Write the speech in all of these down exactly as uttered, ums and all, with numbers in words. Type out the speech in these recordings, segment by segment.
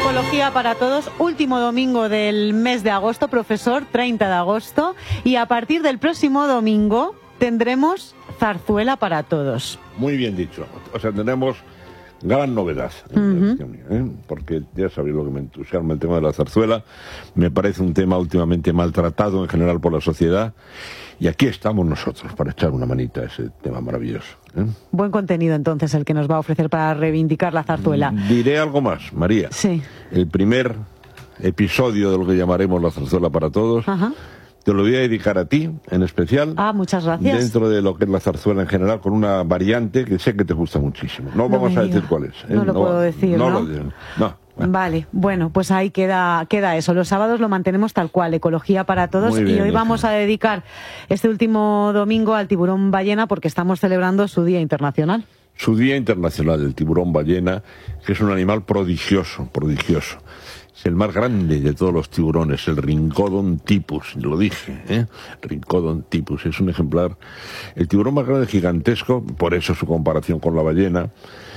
Ecología para Todos, último domingo del mes de agosto, profesor, treinta de agosto, y a partir del próximo domingo tendremos zarzuela para todos. Muy bien dicho. O sea, tenemos gran novedad, Uh-huh. ¿eh? Porque ya sabéis lo que me entusiasma el tema de la zarzuela. Me parece un tema últimamente maltratado en general por la sociedad. Y aquí estamos nosotros para echar una manita a ese tema maravilloso, ¿eh? Buen contenido entonces el que nos va a ofrecer para reivindicar la zarzuela. Diré algo más, María. Sí. El primer episodio de lo que llamaremos la zarzuela para todos, Ajá. te lo voy a dedicar a ti, en especial. Ah, muchas gracias. Dentro de lo que es la zarzuela en general, con una variante que sé que te gusta muchísimo. No, No vamos me a decir diga. cuál es, ¿eh? No lo puedo decir, ¿no? No lo diré. No. Bueno. Vale, bueno, pues ahí queda, queda eso. Los sábados lo mantenemos tal cual, Ecología para Todos. Muy bien, y hoy vamos a dedicar este último domingo al tiburón ballena porque estamos celebrando su Día Internacional. Su Día Internacional del Tiburón Ballena, que es un animal prodigioso, prodigioso. Es el más grande de todos los tiburones, el Rhincodon typus, lo dije, ¿eh? Rhincodon typus, es un ejemplar, el tiburón más grande, gigantesco, por eso su comparación con la ballena.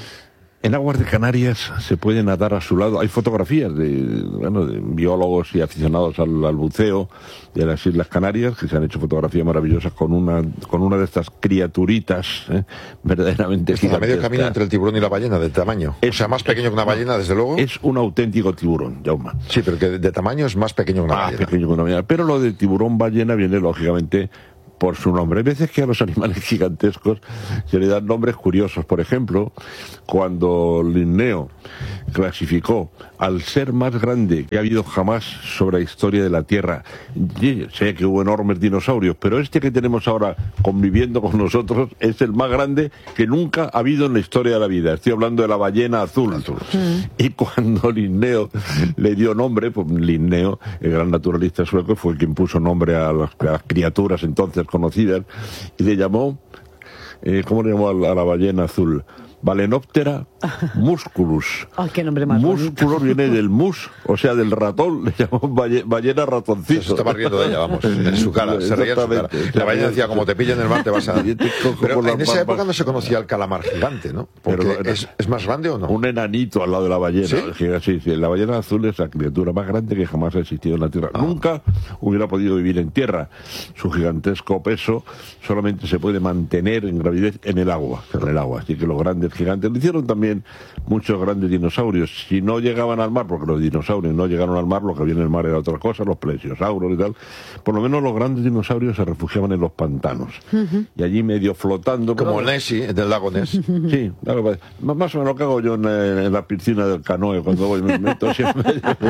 En aguas de Canarias se puede nadar a su lado. Hay fotografías de, bueno, de biólogos y aficionados al, al buceo de las Islas Canarias que se han hecho fotografías maravillosas con una con una de estas criaturitas, ¿eh? Verdaderamente Está a medio gigantescas. camino entre el tiburón y la ballena, de tamaño. Es- o sea, más pequeño que una ballena, desde luego. Es un auténtico tiburón, Jaume. Sí, pero que de, de tamaño es más pequeño que una Más ballena. pequeño que una ballena. Pero lo de tiburón ballena viene lógicamente por su nombre. Hay veces que a los animales gigantescos se le dan nombres curiosos. Por ejemplo, cuando Linneo clasificó al ser más grande que ha habido jamás sobre la historia de la Tierra, y sé que hubo enormes dinosaurios, pero este que tenemos ahora conviviendo con nosotros es el más grande que nunca ha habido en la historia de la vida. Estoy hablando de la ballena azul. Azul. Y cuando Linneo le dio nombre, pues Linneo, el gran naturalista sueco, fue el quien puso nombre a las, a las criaturas entonces conocidas y le llamó, eh, ¿cómo le llamó a la, a la ballena azul? Balenoptera musculus. Ay, qué nombre más bonito. Musculus viene del mus, o sea, del ratón, le llamó balle- ballena ratoncito. Se estaba riendo de ella, vamos, en su cara, se reía en su cara. Exactamente. La ballena decía, como te pillen en el mar te vas a... Yo te cojo Pero por las en esa barbas. época no se conocía el calamar gigante, ¿no? Porque Pero lo- es, ¿es más grande o no? Un enanito al lado de la ballena. ¿Sí? Sí, sí. La ballena azul es la criatura más grande que jamás ha existido en la Tierra. Ah. Nunca hubiera podido vivir en tierra. Su gigantesco peso solamente se puede mantener en gravidez en el agua. En el agua. Así que los grandes gigantes lo hicieron también muchos grandes dinosaurios. Si no llegaban al mar, porque los dinosaurios no llegaron al mar, lo que había en el mar era otra cosa, los plesiosauros y tal, por lo menos los grandes dinosaurios se refugiaban en los pantanos. Y allí medio flotando. Como pero- Nessie, del lago Ness. Sí, algo parecido. Más más o menos lo que hago yo en, eh, en la piscina del canoe cuando voy, me meto así en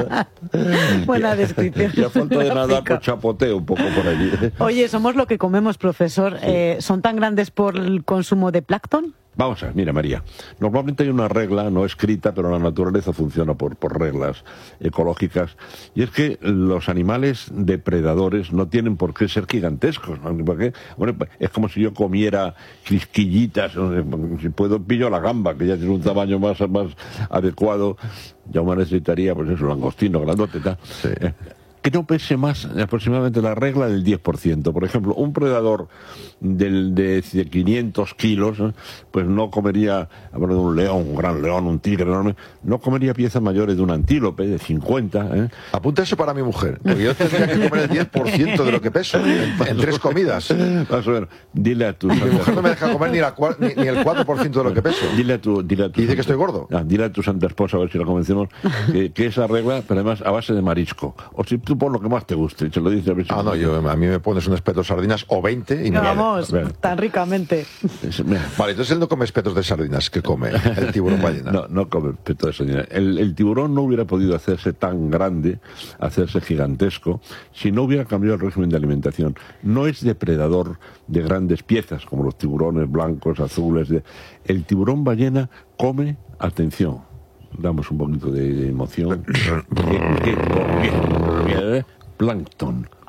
medio. Buena descripción. Y a falta de nadar, gráfica. pues chapoteo un poco por allí. Oye, somos lo que comemos, profesor. Eh, ¿Son tan grandes por el consumo de plancton? Vamos a ver, mira María, normalmente hay una regla no escrita, pero la naturaleza funciona por, por reglas ecológicas, y es que los animales depredadores no tienen por qué ser gigantescos, ¿no? ¿Por qué? Bueno, es como si yo comiera quisquillitas, no sé, si puedo pillo la gamba, que ya tiene un tamaño más, más adecuado, ya me necesitaría, pues eso, langostino, grandote, tal. Eh, que no pese más aproximadamente la regla del diez por ciento. Por ejemplo, un predador del, de quinientos kilos, ¿eh? Pues no comería, hablando de un león, un gran león, un tigre enorme, no comería piezas mayores de un antílope de cincuenta. ¿eh? Apunta eso para mi mujer, porque yo tendría que comer el diez por ciento de lo que peso, en, en tres comidas. Más o menos, dile a tu Mi mujer no me deja comer ni, la, cua- ni, ni el cuatro por ciento de lo que peso. Dile a tu, dile a tu Y dice que estoy gordo. Ah, dile a tu santa esposa, a ver si la convencemos, que, que esa regla, pero además a base de marisco. O si tú pon lo que más te guste, se lo dices a ver si... Ah, no, yo, a mí me pones un espeto de sardinas o veinte y me vale. Vamos, Bien. tan ricamente. Es- mira, Vale, entonces él no come espetos de sardinas, que come el tiburón ballena. No, no come peto de sardina. El, el tiburón no hubiera podido hacerse tan grande, hacerse gigantesco, si no hubiera cambiado el régimen de alimentación. No es depredador de grandes piezas, como los tiburones blancos, azules. De... El tiburón ballena come, atención, damos un poquito de, de emoción, que- que- que- plancton.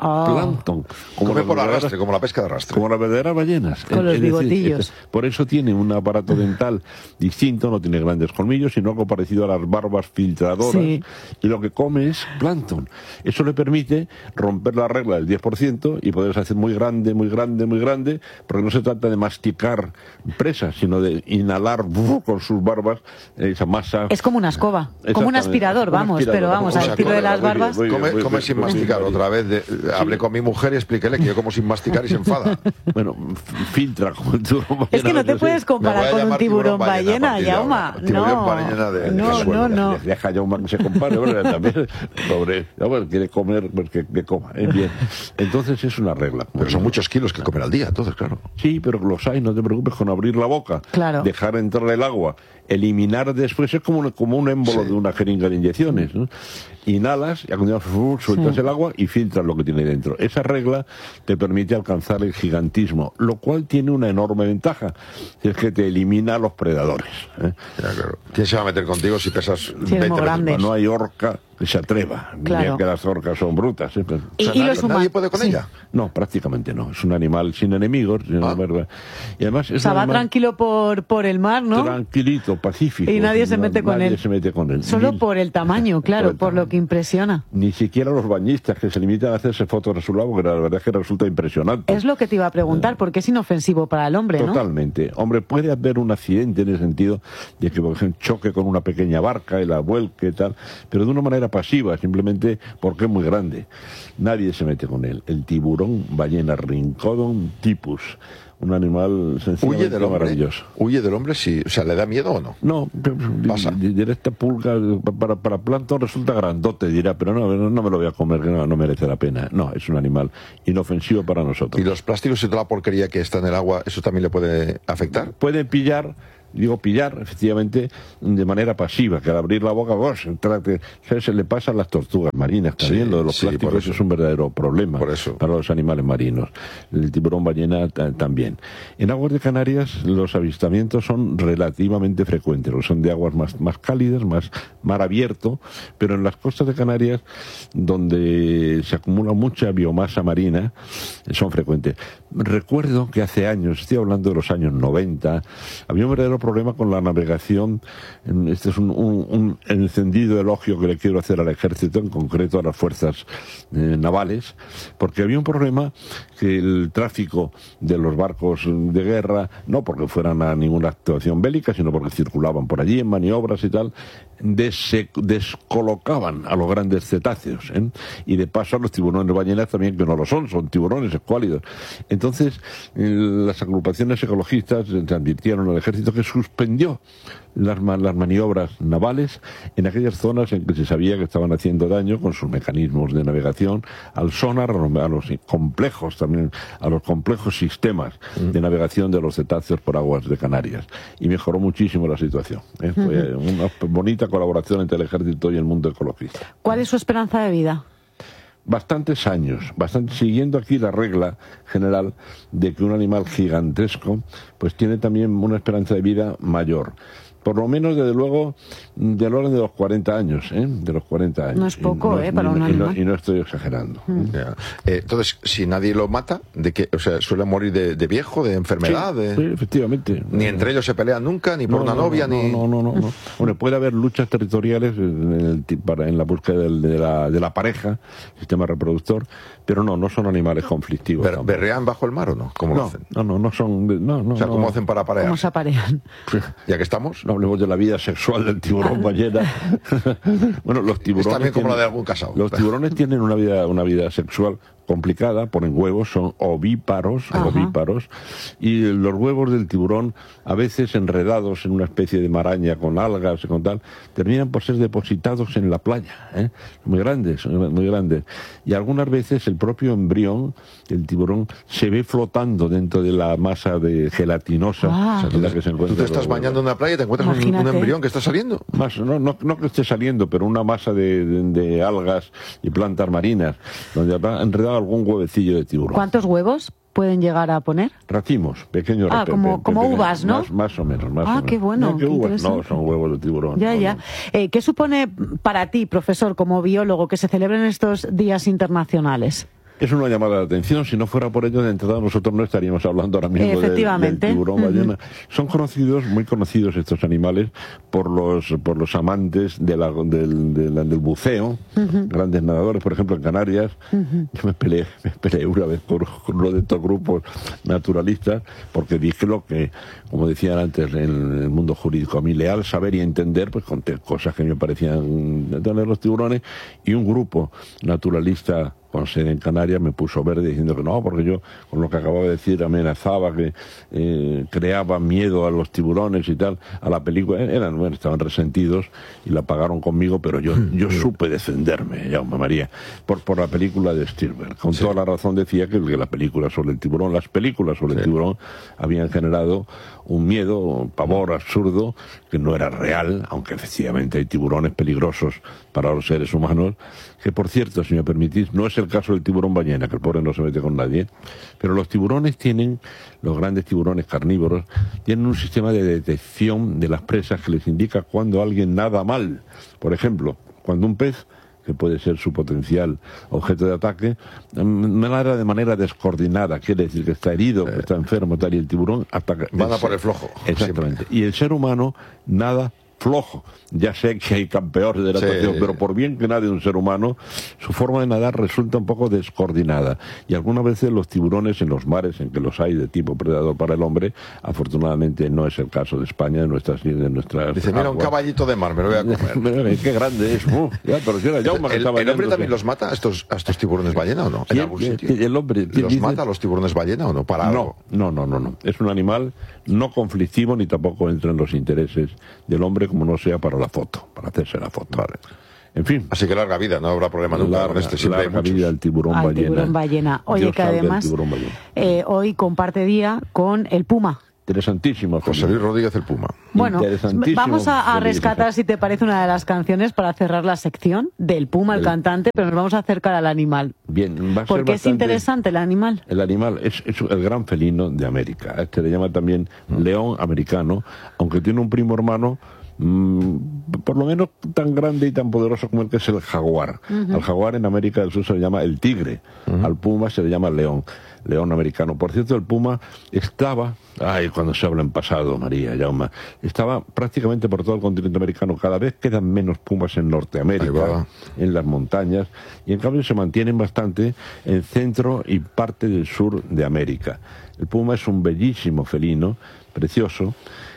Oh. plancton. Come las por verdaderas- arrastre, como la pesca de arrastre. Como las verdaderas ballenas. Con los Es decir, bigotillos. es- por eso tiene un aparato dental distinto, no tiene grandes colmillos, sino algo parecido a las barbas filtradoras. Sí. Y lo que come es plancton. Eso le permite romper la regla del diez por ciento y poderse hacer muy grande, muy grande, muy grande, porque no se trata de masticar presas, sino de inhalar ¡buf! Con sus barbas esa masa. Es como una escoba, como un Exactamente, aspirador, como un vamos, aspirador, pero vamos, como al un estilo de aspirador, las muy bien, barbas. muy bien, Come, muy come bien, sin muy bien. masticar. Otra vez de- hablé con mi mujer y expliquéle que yo como sin masticar y se enfada. Bueno, f- filtra como el tiburón Es que no te ballena, puedes sí. Me voy comparar a con un llamar tiburón tiburón ballena a ballena, partir de Yauma. ahora. Tiburón No, ballena de- de no, casualidad. no, no. Deja a Jaume que se compare, pero también, pobre, a ver, quiere comer, pues que, que coma, eh, bien. Entonces es una regla. Pero son muchos kilos que comer al día, entonces, claro. Sí, pero los hay, no te preocupes con abrir la boca, Claro. dejar entrar el agua, eliminar después, es como un, como un émbolo Sí. de una jeringa de inyecciones, ¿no? Inhalas y a continuación uf, sueltas Sí. el agua y filtras lo que tiene dentro. Esa regla te permite alcanzar el gigantismo, lo cual tiene una enorme ventaja, es que te elimina a los predadores. ¿eh? Ya, claro. ¿Quién se va a meter contigo si pesas Sí, es veinte muy veces grande. más? No hay orca que se atreva. Claro. Mira que las orcas son brutas. ¿eh? Pero- Y, O sea, y nadie, los humanos. nadie puede con sí. ella. No, prácticamente no. Es un animal sin enemigos. sin Ah. embargo. Y además es O sea, un va animal tranquilo por, por el mar, ¿no? tranquilito, pacífico. Y nadie se No- mete con nadie él. se mete con él. Solo Ni- por el tamaño, claro, el por lo tamaño. que impresiona. Ni siquiera los bañistas que se limitan a hacerse fotos a su lado, que la verdad es que resulta impresionante. Es lo que te iba a preguntar, porque es inofensivo para el hombre, ¿no? Totalmente. Hombre, puede haber un accidente en el sentido de que, por ejemplo, choque con una pequeña barca y la vuelque y tal, pero de una manera pasiva, simplemente porque es muy grande. Nadie se mete con él. El tiburón ballena Rhincodon typus, un animal Huye sencillamente del hombre. maravilloso. Huye del hombre, si, o sea, ¿le da miedo o no? No, Pasa. di- directa pulga para, para plancton resulta grandote, dirá, pero no, no, no me lo voy a comer, que no, no merece la pena. No, es un animal inofensivo para nosotros. ¿Y los plásticos y toda la porquería que está en el agua, eso también le puede afectar? Puede pillar, digo pillar, efectivamente, de manera pasiva, que al abrir la boca, vos, trate, ¿sabes? Se le pasa a las tortugas marinas también, Sí, lo de los sí, por plásticos eso. es un verdadero problema Por eso. para los animales marinos. El tiburón ballena ta- también. En aguas de Canarias los avistamientos son relativamente frecuentes, porque son de aguas más, más cálidas, más mar abierto, pero en las costas de Canarias, donde se acumula mucha biomasa marina, eh, son frecuentes. Recuerdo que hace años, estoy hablando de los años noventa, había un verdadero problema con la navegación. Este es un, un- un encendido elogio que le quiero hacer al ejército, en concreto a las fuerzas eh, navales, porque había un problema que el tráfico de los barcos de guerra, no porque fueran a ninguna actuación bélica, sino porque circulaban por allí en maniobras y tal, des- descolocaban a los grandes cetáceos, ¿eh? Y de paso a los tiburones ballenas también, que no lo son, son tiburones escuálidos. Entonces, eh, las agrupaciones ecologistas eh, advirtieron al ejército que suspendió las, ma- las maniobras navales en aquellas zonas en que se sabía que estaban haciendo daño con sus mecanismos de navegación al sonar, a los, a los complejos también, a los complejos sistemas de navegación de los cetáceos por aguas de Canarias. Y mejoró muchísimo la situación, ¿eh? Fue una bonita colaboración entre el ejército y el mundo ecologista. ¿Cuál es su esperanza de vida? Bastantes años, bastante, siguiendo aquí la regla general de que un animal gigantesco pues tiene también una esperanza de vida mayor. Por lo menos, desde luego, del orden de los cuarenta años, ¿eh? De los cuarenta años. No es poco, Y ¿eh? Para y un y animal. y no estoy exagerando. Ya. Eh, entonces, si nadie lo mata, ¿de qué? O sea, ¿suele morir de, de viejo, de enfermedad? Sí, de... sí, efectivamente. Ni entre ellos se pelean nunca, ni por No, una no, novia, no, ni... No, no, no, no. Bueno, puede haber luchas territoriales en, el ti- para- en la búsqueda del- de, la, de la pareja, sistema reproductor, pero no, no son animales conflictivos. Ber- tampoco. ¿Berrean bajo el mar o no? ¿Cómo lo no, hacen? no, no, no son... de- No, no, O sea, ¿cómo no. hacen para parear? ¿Cómo se aparean? Ya que estamos, No hablemos de la vida sexual del tiburón ballena. Bueno, los tiburones... es también como la tienen- de algún casado. Los tiburones tienen una vida, una vida sexual complicada, ponen huevos, son ovíparos, Ajá. ovíparos, y los huevos del tiburón, a veces enredados en una especie de maraña con algas y con tal, terminan por ser depositados en la playa, ¿eh? Muy grandes, muy grandes. Y algunas veces el propio embrión del tiburón se ve flotando dentro de la masa de gelatinosa Ah. en la que se Tú encuentra. te estás bañando en una playa y te encuentras un, un Imagínate. embrión que está saliendo. Más, no, no, no que esté saliendo, pero una masa de, de- de algas y plantas marinas, donde habrá enredado algún huevecillo de tiburón. ¿Cuántos huevos pueden llegar a poner? Racimos, pequeños. Ah, pe- como- pe- como pequeños, uvas, ¿no? Más, más o menos. Más Ah, o menos. qué bueno, No, ¿qué qué uvas? No, interesante. son huevos de tiburón. Ya, no, ya. no. Eh, ¿Qué supone para ti, profesor, como biólogo, que se celebren estos días internacionales? Es una llamada de atención. Si no fuera por ello, de entrada nosotros no estaríamos hablando ahora mismo del, del tiburón ballena. Uh-huh. Son conocidos, muy conocidos estos animales por los por los amantes de la, del, de la, del buceo, uh-huh. grandes nadadores, por ejemplo en Canarias. Uh-huh. Yo me peleé, me peleé una vez con, con uno de estos grupos naturalistas porque dije lo que, como decían antes en el mundo jurídico, a mí leal, saber y entender, pues conté cosas que me parecían tener los tiburones, y un grupo naturalista con sede en Canarias me puso verde diciendo que no, porque yo con lo que acababa de decir amenazaba, que eh, creaba miedo a los tiburones y tal, a la película. Eran, bueno, estaban resentidos y la pagaron conmigo, pero yo yo supe defenderme, Jaume María, por, por la película de Spielberg. Con sí. toda la razón decía que, que la película sobre el tiburón, las películas sobre sí. el tiburón habían generado un miedo, un pavor absurdo que no era real, aunque efectivamente hay tiburones peligrosos para los seres humanos, que por cierto, si me permitís, no es el caso del tiburón ballena, que el pobre no se mete con nadie, pero los tiburones tienen, los grandes tiburones carnívoros, tienen un sistema de detección de las presas que les indica cuando alguien nada mal. Por ejemplo, cuando un pez, que puede ser su potencial objeto de ataque, nada de manera descoordinada, quiere decir que está herido, que está enfermo, tal, y el tiburón ataca. Van a por el flojo. Exactamente. Siempre. Y el ser humano nada flojo. Ya sé que hay campeones de natación, sí. pero por bien que nade un ser humano, su forma de nadar resulta un poco descoordinada. Y algunas veces los tiburones en los mares en que los hay de tipo predador para el hombre, afortunadamente no es el caso de España, de nuestras de nuestras Dice, mira, aguas. Un caballito de mar, me lo voy a comer. Qué grande es. Uh, ya, pero si era Jaume, el, el, el hombre también los mata a estos, a estos tiburones ballena, ¿o no? ¿En algún sitio? El hombre, ¿Los dice? mata a los tiburones ballena o no? Para algo. No, no, no, no. Es un animal no conflictivo ni tampoco entra en los intereses del hombre, como no sea para la foto, para hacerse la foto. Vale. En fin. Así que larga vida, no habrá problema nunca larga, con este. Siempre larga hay muchos. vida al tiburón al ballena. Tiburón ballena. Oye, Dios que además eh, hoy comparte día con el puma. Interesantísimo. José Luis Rodríguez el Puma. Bueno, vamos a, a rescatar, si te parece, una de las canciones para cerrar la sección del Puma, el, el cantante, pero nos vamos a acercar al animal. Bien, va a ser porque bastante, es interesante el animal. El animal es, es el gran felino de América. Este le llama también mm. león americano, aunque tiene un primo hermano mmm, por lo menos tan grande y tan poderoso como el que es el jaguar. Uh-huh. Al jaguar en América del Sur se le llama el tigre, uh-huh. al puma se le llama león. León americano. Por cierto, el puma estaba, ay, cuando se habla en pasado, María, Jaume, estaba prácticamente por todo el continente americano. Cada vez quedan menos pumas en Norteamérica, en las montañas, y en cambio se mantienen bastante en centro y parte del sur de América. El puma es un bellísimo felino, precioso,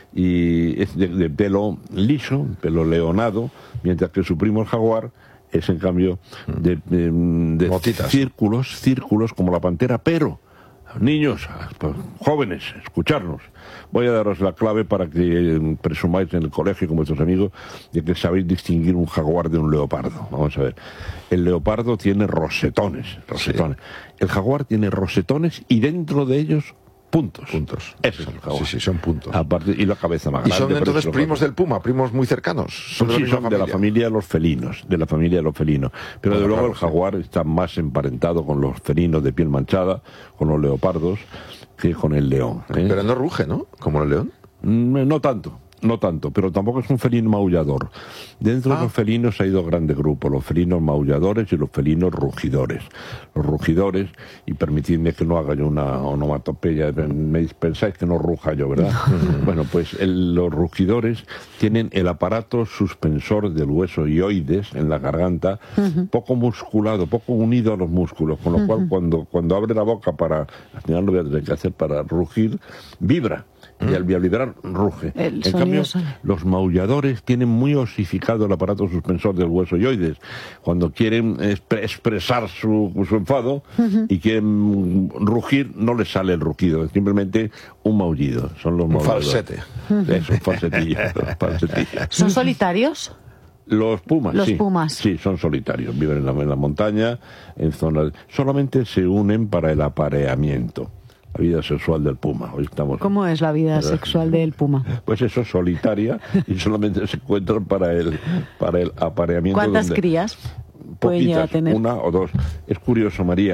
y es de, de pelo liso, pelo leonado, mientras que su primo el jaguar es en cambio de, de, de círculos, círculos como la pantera, pero niños, jóvenes, escucharnos. Voy a daros la clave para que presumáis en el colegio con vuestros amigos de que sabéis distinguir un jaguar de un leopardo. Vamos a ver. El leopardo tiene rosetones, rosetones. Sí. El jaguar tiene rosetones y dentro de ellos puntos. Puntos. Ese es el jaguar. Sí, sí, son puntos. Aparte, y la cabeza más grande. ¿Y son entonces primos del puma, primos muy cercanos? ¿Son, sí, de, la son de la familia de los felinos, de la familia de los felinos. Pero bueno, de luego claro, el jaguar sí. está más emparentado con los felinos de piel manchada, con los leopardos, que con el león. ¿eh? Pero no ruge, ¿no? Como el león. Mm, no tanto. No tanto, pero tampoco es un felino maullador. Dentro ah. de los felinos hay dos grandes grupos, los felinos maulladores y los felinos rugidores. Los rugidores, y permitidme que no haga yo una onomatopeya, me pensáis que no ruja yo, ¿verdad? Bueno, pues el, los rugidores tienen el aparato suspensor del hueso hioides en la garganta, uh-huh. poco musculado, poco unido a los músculos, con lo uh-huh. cual cuando, cuando abre la boca para, al final lo voy a tener que hacer para rugir, vibra. Y al vibrar ruge. El en cambio, son... los maulladores tienen muy osificado el aparato suspensor del hueso hioides. Cuando quieren exp- expresar su, su enfado uh-huh. y quieren rugir, no les sale el rugido, es simplemente un maullido. Son los maulladores. Un falsete. Es un falsetillo. falsetillo. ¿Son solitarios? Los pumas, Los sí. pumas. Sí, son solitarios. Viven en la, en la montaña, en zonas. Solamente se unen para el apareamiento. La vida sexual del puma. Hoy estamos, ¿cómo es la vida ¿verdad? sexual del puma? Pues eso, solitaria, y solamente se encuentran para el, para el apareamiento. ¿Cuántas donde, crías pueden llegar a tener? Una o dos. Es curioso, María,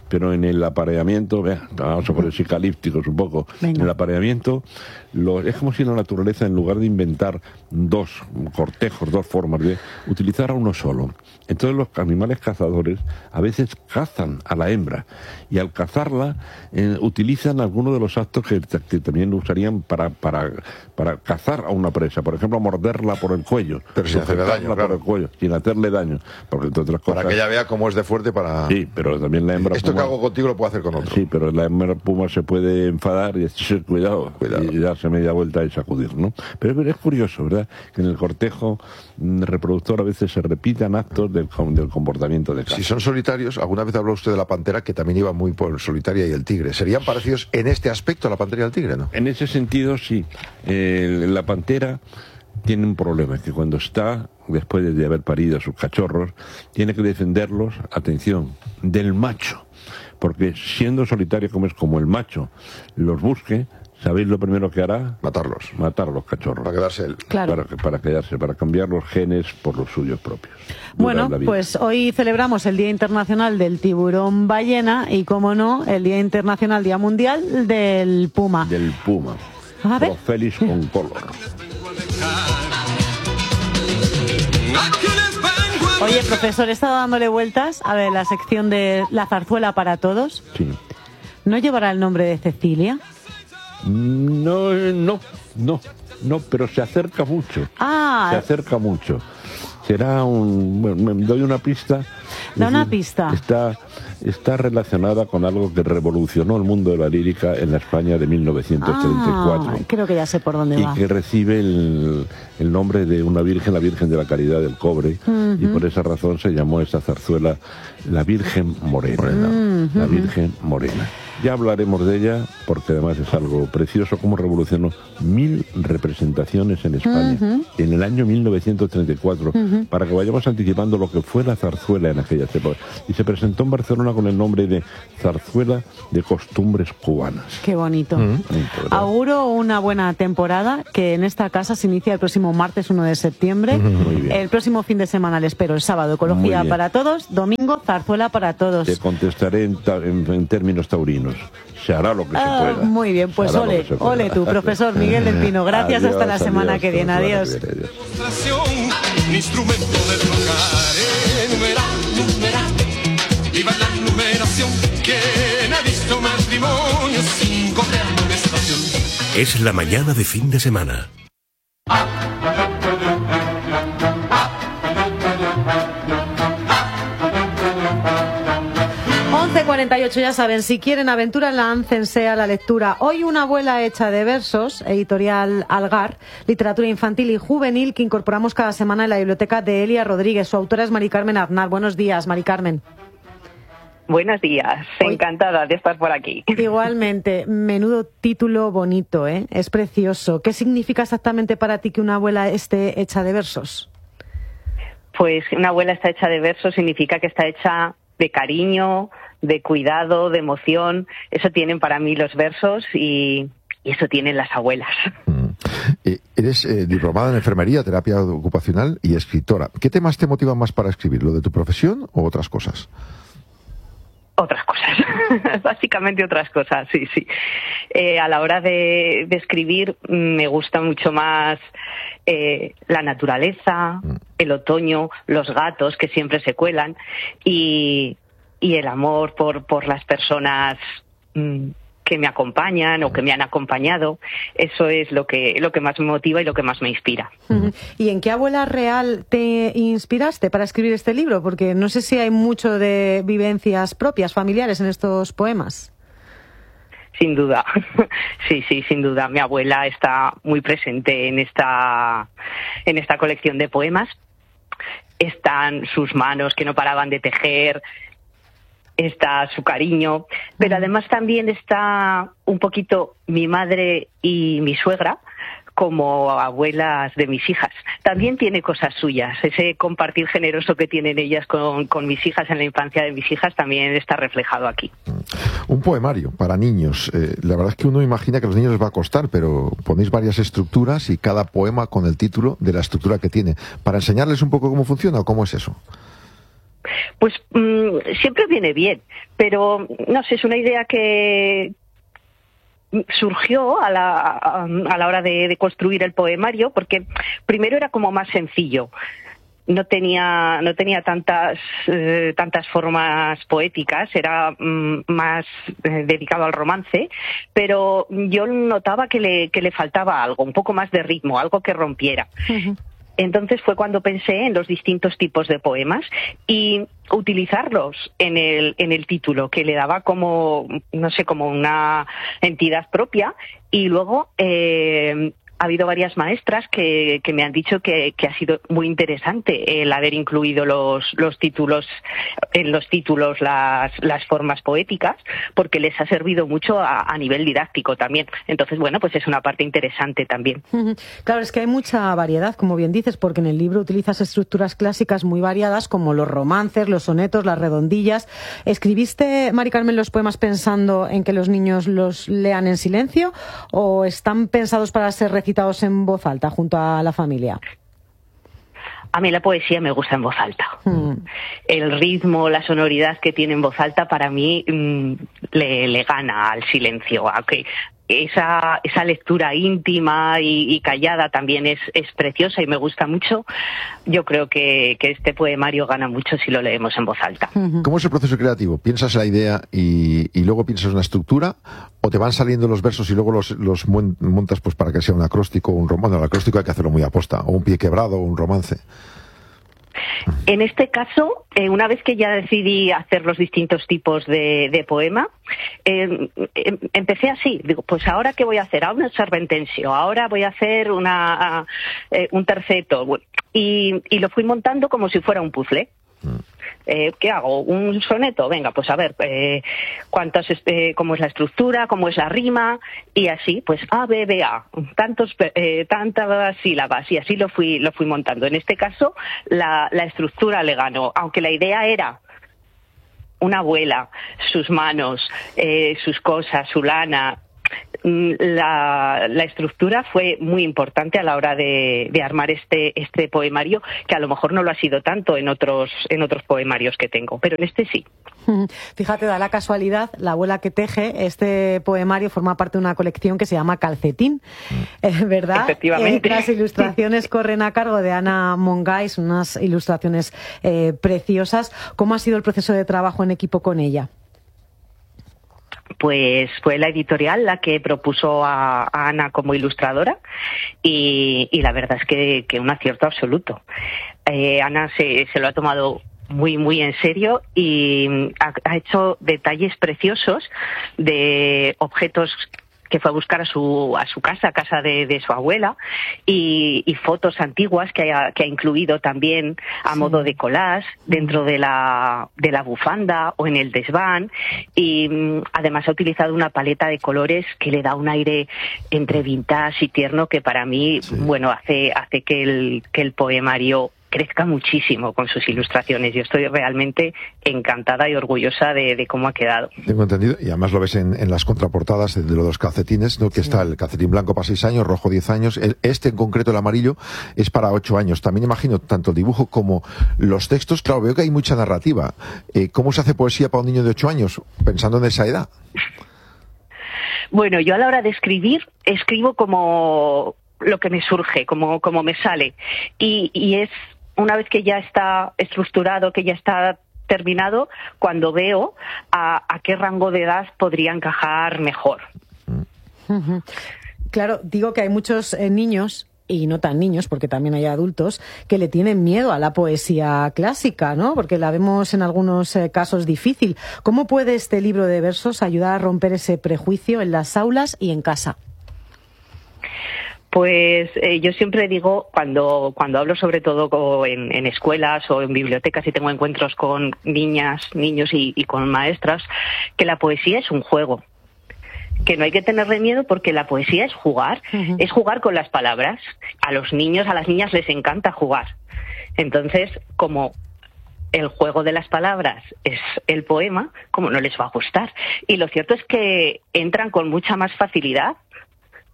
pero en el apareamiento, vea, vamos a poner psicalípticos un poco, Venga. en el apareamiento lo, es como si la naturaleza, en lugar de inventar dos cortejos, dos formas de utilizar a uno solo. Entonces los animales cazadores a veces cazan a la hembra y al cazarla eh, utilizan algunos de los actos que, que también usarían para, para, para cazar a una presa, por ejemplo morderla por el cuello, pero sin hacerle daño, por claro. el cuello, sin hacerle daño, porque entre otras cosas, para que ella vea cómo es de fuerte para... Sí, pero también la hembra Esto puma, que hago contigo lo puedo hacer con otro. Sí, pero la hembra puma se puede enfadar y decir cuidado, Cuidado. y darse media vuelta y sacudir, ¿no? Pero es curioso, ¿verdad?, que en el cortejo mm, reproductor a veces se repitan actos del, del comportamiento de caza. Si son solitarios, alguna vez habló usted de la pantera, que también iba muy por solitaria, y el tigre. ¿Serían parecidos en este aspecto a la pantera y al tigre, no? En ese sentido, sí. Eh, la pantera tiene un problema, es que cuando está, después de haber parido a sus cachorros, tiene que defenderlos, atención, del macho. Porque siendo solitario como es como el macho los busque, ¿sabéis lo primero que hará? Matarlos. Matar a los cachorros. Para quedarse él. Claro. Para, para quedarse, para cambiar los genes por los suyos propios. Bueno, Dura la vida. pues hoy celebramos el Día Internacional del Tiburón Ballena y, como no, el Día Internacional, Día Mundial del Puma. Del puma. A ver. Profelis concolor. Oye, profesor, he estado dándole vueltas a ver la sección de la zarzuela para todos. Sí. ¿No llevará el nombre de Cecilia? No, no, no, no, pero se acerca mucho. Ah. Se acerca mucho. Será un... Bueno, me doy una pista. Da Es una decir, pista. Está, está relacionada con algo que revolucionó el mundo de la lírica en la España de mil novecientos treinta y cuatro. Ah, creo que ya sé por dónde Y va. que recibe el, el nombre de una virgen, la Virgen de la Caridad del Cobre, Uh-huh. y por esa razón se llamó esta zarzuela la Virgen Morena. Uh-huh. La Virgen Morena. Ya hablaremos de ella, porque además es algo precioso, como revolucionó mil representaciones en España Uh-huh. en el año mil novecientos treinta y cuatro, Uh-huh. para que vayamos anticipando lo que fue la zarzuela en aquellas épocas. Y se presentó en Barcelona con el nombre de Zarzuela de Costumbres Cubanas. Qué bonito. Bonito, ¿verdad? Auguro una buena temporada, que en esta casa se inicia el próximo martes uno de septiembre. Muy bien. El próximo fin de semana le espero, el sábado, Muy Ecología bien. para Todos, domingo, zarzuela para todos. Te contestaré en, ta- en- en términos taurinos. Se hará lo que Ah, se pueda. muy bien, pues Se hará lo ole, que se pueda. ole tú, profesor Miguel del Pino. Gracias, Adiós, hasta la semana adiós, que viene. hasta la semana Adiós. que viene, adiós. Un instrumento del tocar, numeral, numeral. Viva la numeración. ¿Quién ha visto matrimonio sin correr amonestación? Es la mañana de fin de semana. once cuarenta y ocho, ya saben, si quieren aventura, láncense a la lectura. Hoy una abuela hecha de versos, editorial Algar, literatura infantil y juvenil, que incorporamos cada semana en la biblioteca de Elia Rodríguez. Su autora es Mari Carmen Aznar. Buenos días, Mari Carmen. Buenos días, Hoy- encantada de estar por aquí. Igualmente, menudo título bonito, ¿eh? Es precioso. ¿Qué significa exactamente para ti que una abuela esté hecha de versos? Pues una abuela está hecha de versos significa que está hecha de cariño, de cuidado, de emoción. Eso tienen para mí los versos y, y eso tienen las abuelas. Mm. Eh, Eres eh, diplomada en enfermería, terapia ocupacional y escritora. ¿Qué temas te motivan más para escribir? ¿Lo de tu profesión o otras cosas? Otras cosas, básicamente otras cosas, sí, sí. Eh, a la hora de, de escribir me gusta mucho más eh, la naturaleza, el otoño, los gatos que siempre se cuelan y, y el amor por, por las personas mm, que me acompañan o que me han acompañado. Eso es lo que, lo que más me motiva y lo que más me inspira. Ujú. ¿Y en qué abuela real te inspiraste para escribir este libro? Porque no sé si hay mucho de vivencias propias, familiares en estos poemas. Sin duda, sí, sí, sin duda. Mi abuela está muy presente en esta, en esta colección de poemas. Están sus manos que no paraban de tejer, está su cariño, pero además también está un poquito mi madre y mi suegra como abuelas de mis hijas. También tiene cosas suyas. Ese compartir generoso que tienen ellas con, con mis hijas en la infancia de mis hijas también está reflejado aquí. Un poemario para niños. Eh, la verdad es que uno imagina que a los niños les va a costar, pero ponéis varias estructuras y cada poema con el título de la estructura que tiene. ¿Para enseñarles un poco cómo funciona o cómo es eso? Pues mmm, siempre viene bien, pero no sé, es una idea que surgió a la, a, a la hora de, de construir el poemario, porque primero era como más sencillo. No tenía no tenía tantas eh, tantas formas poéticas, era mm, más eh, dedicado al romance, pero yo notaba que le que le faltaba algo, un poco más de ritmo, algo que rompiera. Uh-huh. Entonces fue cuando pensé en los distintos tipos de poemas y utilizarlos en el en el título, que le daba como, no sé, como una entidad propia, y luego eh, ha habido varias maestras que, que me han dicho que, que ha sido muy interesante el haber incluido los, los títulos, en los títulos las, las formas poéticas, porque les ha servido mucho a, a nivel didáctico también. Entonces, bueno, pues es una parte interesante también. Claro, es que hay mucha variedad, como bien dices, porque en el libro utilizas estructuras clásicas muy variadas, como los romances, los sonetos, las redondillas. ¿Escribiste, Mari Carmen, los poemas pensando en que los niños los lean en silencio o están pensados para ser recitados en voz alta junto a la familia? A mí la poesía me gusta en voz alta. Mm. El ritmo, la sonoridad que tiene en voz alta para mí mmm, le, le gana al silencio. Aunque esa, esa lectura íntima y, y callada también es, es preciosa y me gusta mucho. Yo creo que, que este poemario gana mucho si lo leemos en voz alta. ¿Cómo es el proceso creativo? ¿Piensas la idea y, y luego piensas una estructura? ¿O te van saliendo los versos y luego los, los montas pues para que sea un acróstico o un romance? Bueno, el acróstico hay que hacerlo muy a posta, o un pie quebrado o un romance. En este caso, eh, una vez que ya decidí hacer los distintos tipos de, de poema, eh, eh, empecé así. Digo, pues ahora ¿qué voy a hacer? Ahora un serpentencio, ahora voy a hacer una, eh, un terceto. Y, y lo fui montando como si fuera un puzzle. Eh, ¿Qué hago? ¿Un soneto? Venga, pues a ver, eh, cuántas, eh, cómo es la estructura, cómo es la rima, y así, pues A, B, B, A, tantos, eh, tantas sílabas, y así lo fui, lo fui montando. En este caso, la, la estructura le ganó, aunque la idea era una abuela, sus manos, eh, sus cosas, su lana. La, la estructura fue muy importante a la hora de, de armar este, este poemario, que a lo mejor no lo ha sido tanto en otros, en otros poemarios que tengo, pero en este sí. Fíjate, da la casualidad, La abuela que teje, este poemario forma parte de una colección que se llama Calcetín, eh, ¿verdad? Efectivamente. Eh, las ilustraciones corren a cargo de Ana Mongais, unas ilustraciones eh, preciosas. ¿Cómo ha sido el proceso de trabajo en equipo con ella? Pues fue la editorial la que propuso a, a Ana como ilustradora y, y la verdad es que, que un acierto absoluto. Eh, Ana se, se lo ha tomado muy, muy en serio y ha, ha hecho detalles preciosos de objetos que fue a buscar a su a su casa, casa de, de su abuela, y, y fotos antiguas que ha, que ha incluido también a sí. modo de collage dentro de la de la bufanda o en el desván, y mm, además ha utilizado una paleta de colores que le da un aire entre vintage y tierno que para mí, sí. bueno, hace hace que el que el poemario crezca muchísimo con sus ilustraciones. Yo estoy realmente encantada y orgullosa de, de cómo ha quedado. Tengo entendido, y además lo ves en, en las contraportadas de, de los dos calcetines, ¿no? Que sí. Está el calcetín blanco para seis años, rojo diez años, el, este en concreto, el amarillo, es para ocho años. También imagino tanto el dibujo como los textos. Claro, veo que hay mucha narrativa. Eh, ¿Cómo se hace poesía para un niño de ocho años, pensando en esa edad? Bueno, yo a la hora de escribir, escribo como lo que me surge, como, como me sale. Y, y es una vez que ya está estructurado, que ya está terminado, cuando veo a, a qué rango de edad podría encajar mejor. Uh-huh. Claro, digo que hay muchos eh, niños, y no tan niños, porque también hay adultos, que le tienen miedo a la poesía clásica, ¿no? Porque la vemos en algunos eh, casos difícil. ¿Cómo puede este libro de versos ayudar a romper ese prejuicio en las aulas y en casa? Pues eh, yo siempre digo, cuando cuando hablo sobre todo en, en escuelas o en bibliotecas y tengo encuentros con niñas, niños y, y con maestras, que la poesía es un juego, que no hay que tenerle miedo porque la poesía es jugar, uh-huh. es jugar con las palabras. A los niños, a las niñas les encanta jugar. Entonces, como el juego de las palabras es el poema, ¿cómo no les va a gustar? Y lo cierto es que entran con mucha más facilidad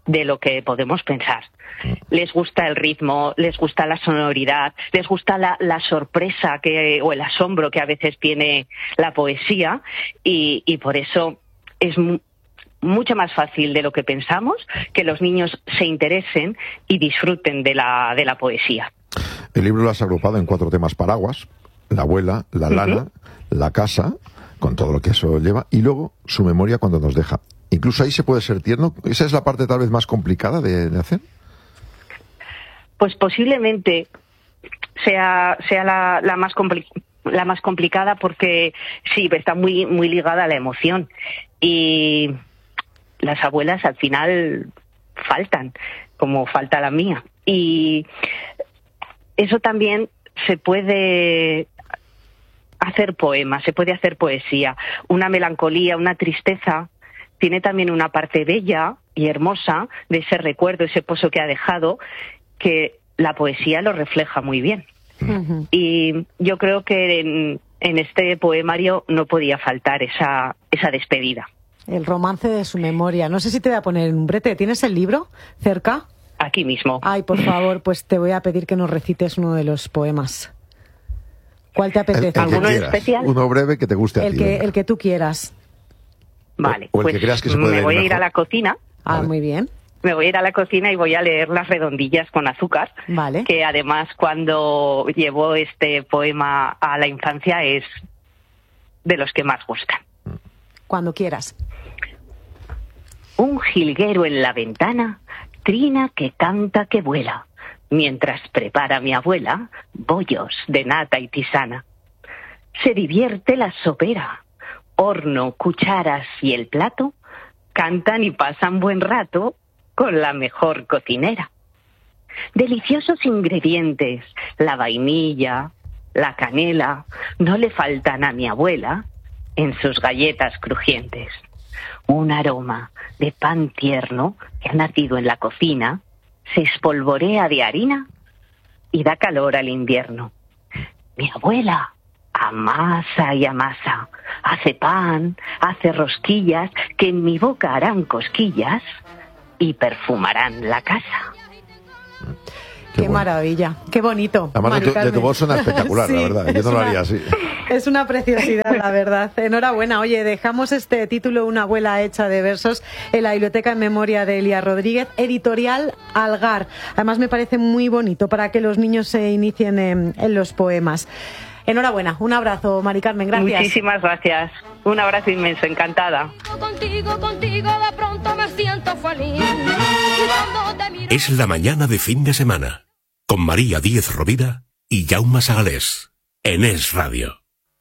de lo que podemos pensar. Les gusta el ritmo, les gusta la sonoridad, les gusta la, la sorpresa que, o el asombro que a veces tiene la poesía, y, y por eso es mu- mucho más fácil de lo que pensamos que los niños se interesen y disfruten de la, de la poesía. El libro lo has agrupado en cuatro temas paraguas: la abuela, la lana, uh-huh. la casa, con todo lo que eso lleva, y luego su memoria cuando nos deja. Incluso ahí se puede ser tierno. ¿Esa es la parte tal vez más complicada de, de hacer? Pues posiblemente sea, sea la, la, más compli- la más complicada, porque sí, está muy, muy ligada a la emoción. Y las abuelas al final faltan, como falta la mía. Y eso también se puede hacer poemas, se puede hacer poesía. Una melancolía, una tristeza, tiene también una parte bella y hermosa de ese recuerdo, ese pozo que ha dejado, que la poesía lo refleja muy bien. Uh-huh. Y yo creo que en, en este poemario no podía faltar esa, esa despedida. El romance de su memoria. No sé si te voy a poner en un brete. ¿Tienes el libro cerca? Aquí mismo. Ay, por favor, pues te voy a pedir que nos recites uno de los poemas. ¿Cuál te apetece? El, el ¿Alguno en especial? Uno breve que te guste a el ti. Que, el que tú quieras. Vale, o el pues que creas que se puede me voy a ir mejor. a la cocina. Ah, vale. Muy bien. Me voy a ir a la cocina y voy a leer Las redondillas con azúcar. Vale. Que además, cuando llevó este poema a la infancia, es de los que más gustan. Cuando quieras. Un jilguero en la ventana, trina que canta que vuela, mientras prepara mi abuela bollos de nata y tisana. Se divierte la sopera, horno, cucharas y el plato, cantan y pasan buen rato con la mejor cocinera. Deliciosos ingredientes, la vainilla, la canela, no le faltan a mi abuela en sus galletas crujientes. Un aroma de pan tierno que ha nacido en la cocina, se espolvorea de harina y da calor al invierno. Mi abuela amasa y amasa, hace pan, hace rosquillas que en mi boca harán cosquillas y perfumarán la casa. Qué, Qué bueno. maravilla, qué bonito. Además de tu, de tu voz suena espectacular, sí, la verdad. Yo no una, lo haría así. Es una preciosidad, la verdad. Enhorabuena. Oye, dejamos este título, Una abuela hecha de versos, en la Biblioteca en Memoria de Elia Rodríguez, editorial Algar. Además me parece muy bonito para que los niños se inicien en, en los poemas. Enhorabuena. Un abrazo, Mari Carmen. Gracias. Muchísimas gracias. Un abrazo inmenso. Encantada. Contigo, contigo, de pronto me siento feliz. Es la mañana de fin de semana, con María Díez Rovira y Jaume Sagalés, en Es Radio.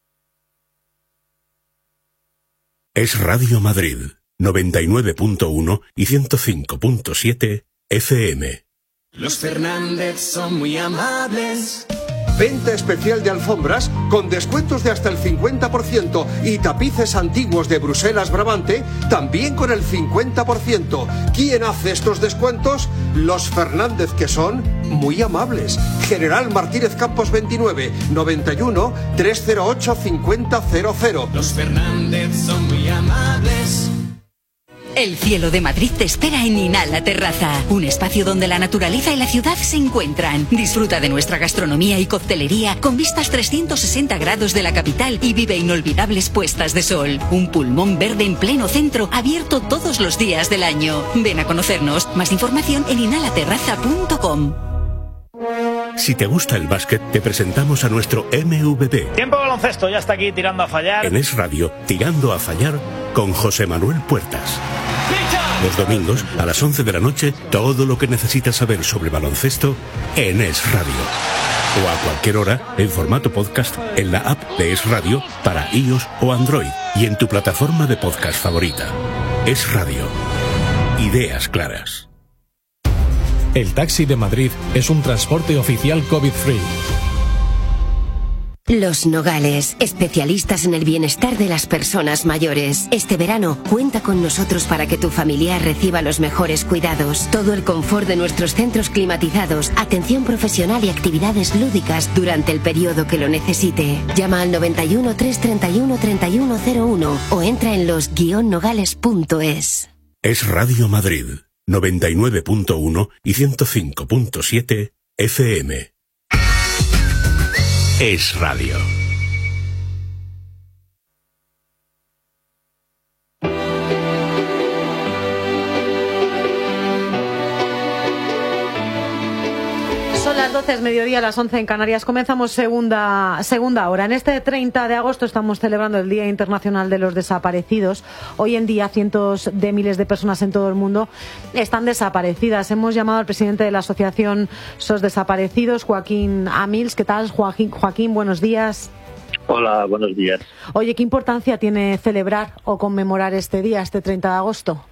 Es Radio Madrid, noventa y nueve punto uno y ciento cinco punto siete F M. Los Fernández son muy amables. Venta especial de alfombras con descuentos de hasta el cincuenta por ciento y tapices antiguos de Bruselas Brabante también con el cincuenta por ciento. ¿Quién hace estos descuentos? Los Fernández, que son muy amables. General Martínez Campos veintinueve, noventa y uno, trescientos ocho, cincuenta cero cero. Los Fernández son muy amables. El cielo de Madrid te espera en Inhala Terraza, un espacio donde la naturaleza y la ciudad se encuentran. Disfruta de nuestra gastronomía y coctelería con vistas trescientos sesenta grados de la capital y vive inolvidables puestas de sol. Un pulmón verde en pleno centro, abierto todos los días del año. Ven a conocernos. Más información en inhala terraza punto com. Si te gusta el básquet, te presentamos a nuestro M V P. Tiempo baloncesto, ya está aquí tirando a fallar. En Es Radio, Tirando a Fallar, con José Manuel Puertas. Los domingos, a las once de la noche, todo lo que necesitas saber sobre baloncesto en Es Radio. O a cualquier hora, en formato podcast, en la app de Es Radio, para iOS o Android, y en tu plataforma de podcast favorita. Es Radio. Ideas claras. El Taxi de Madrid es un transporte oficial COVID-free. Los Nogales, especialistas en el bienestar de las personas mayores. Este verano, cuenta con nosotros para que tu familiar reciba los mejores cuidados. Todo el confort de nuestros centros climatizados, atención profesional y actividades lúdicas durante el periodo que lo necesite. Llama al noventa y uno, trescientos treinta y uno, treinta y uno cero uno o entra en los guion nogales punto es. Es Radio Madrid, noventa y nueve punto uno y ciento cinco punto siete F M. Es Radio. Son las doce, es mediodía, las once en Canarias. Comenzamos segunda, segunda hora. En este treinta de agosto estamos celebrando el Día Internacional de los Desaparecidos. Hoy en día cientos de miles de personas en todo el mundo están desaparecidas. Hemos llamado al presidente de la asociación SOS Desaparecidos, Joaquín Amils. ¿Qué tal, Joaquín? Joaquín, buenos días. Hola, buenos días. Oye, ¿qué importancia tiene celebrar o conmemorar este día, este treinta de agosto?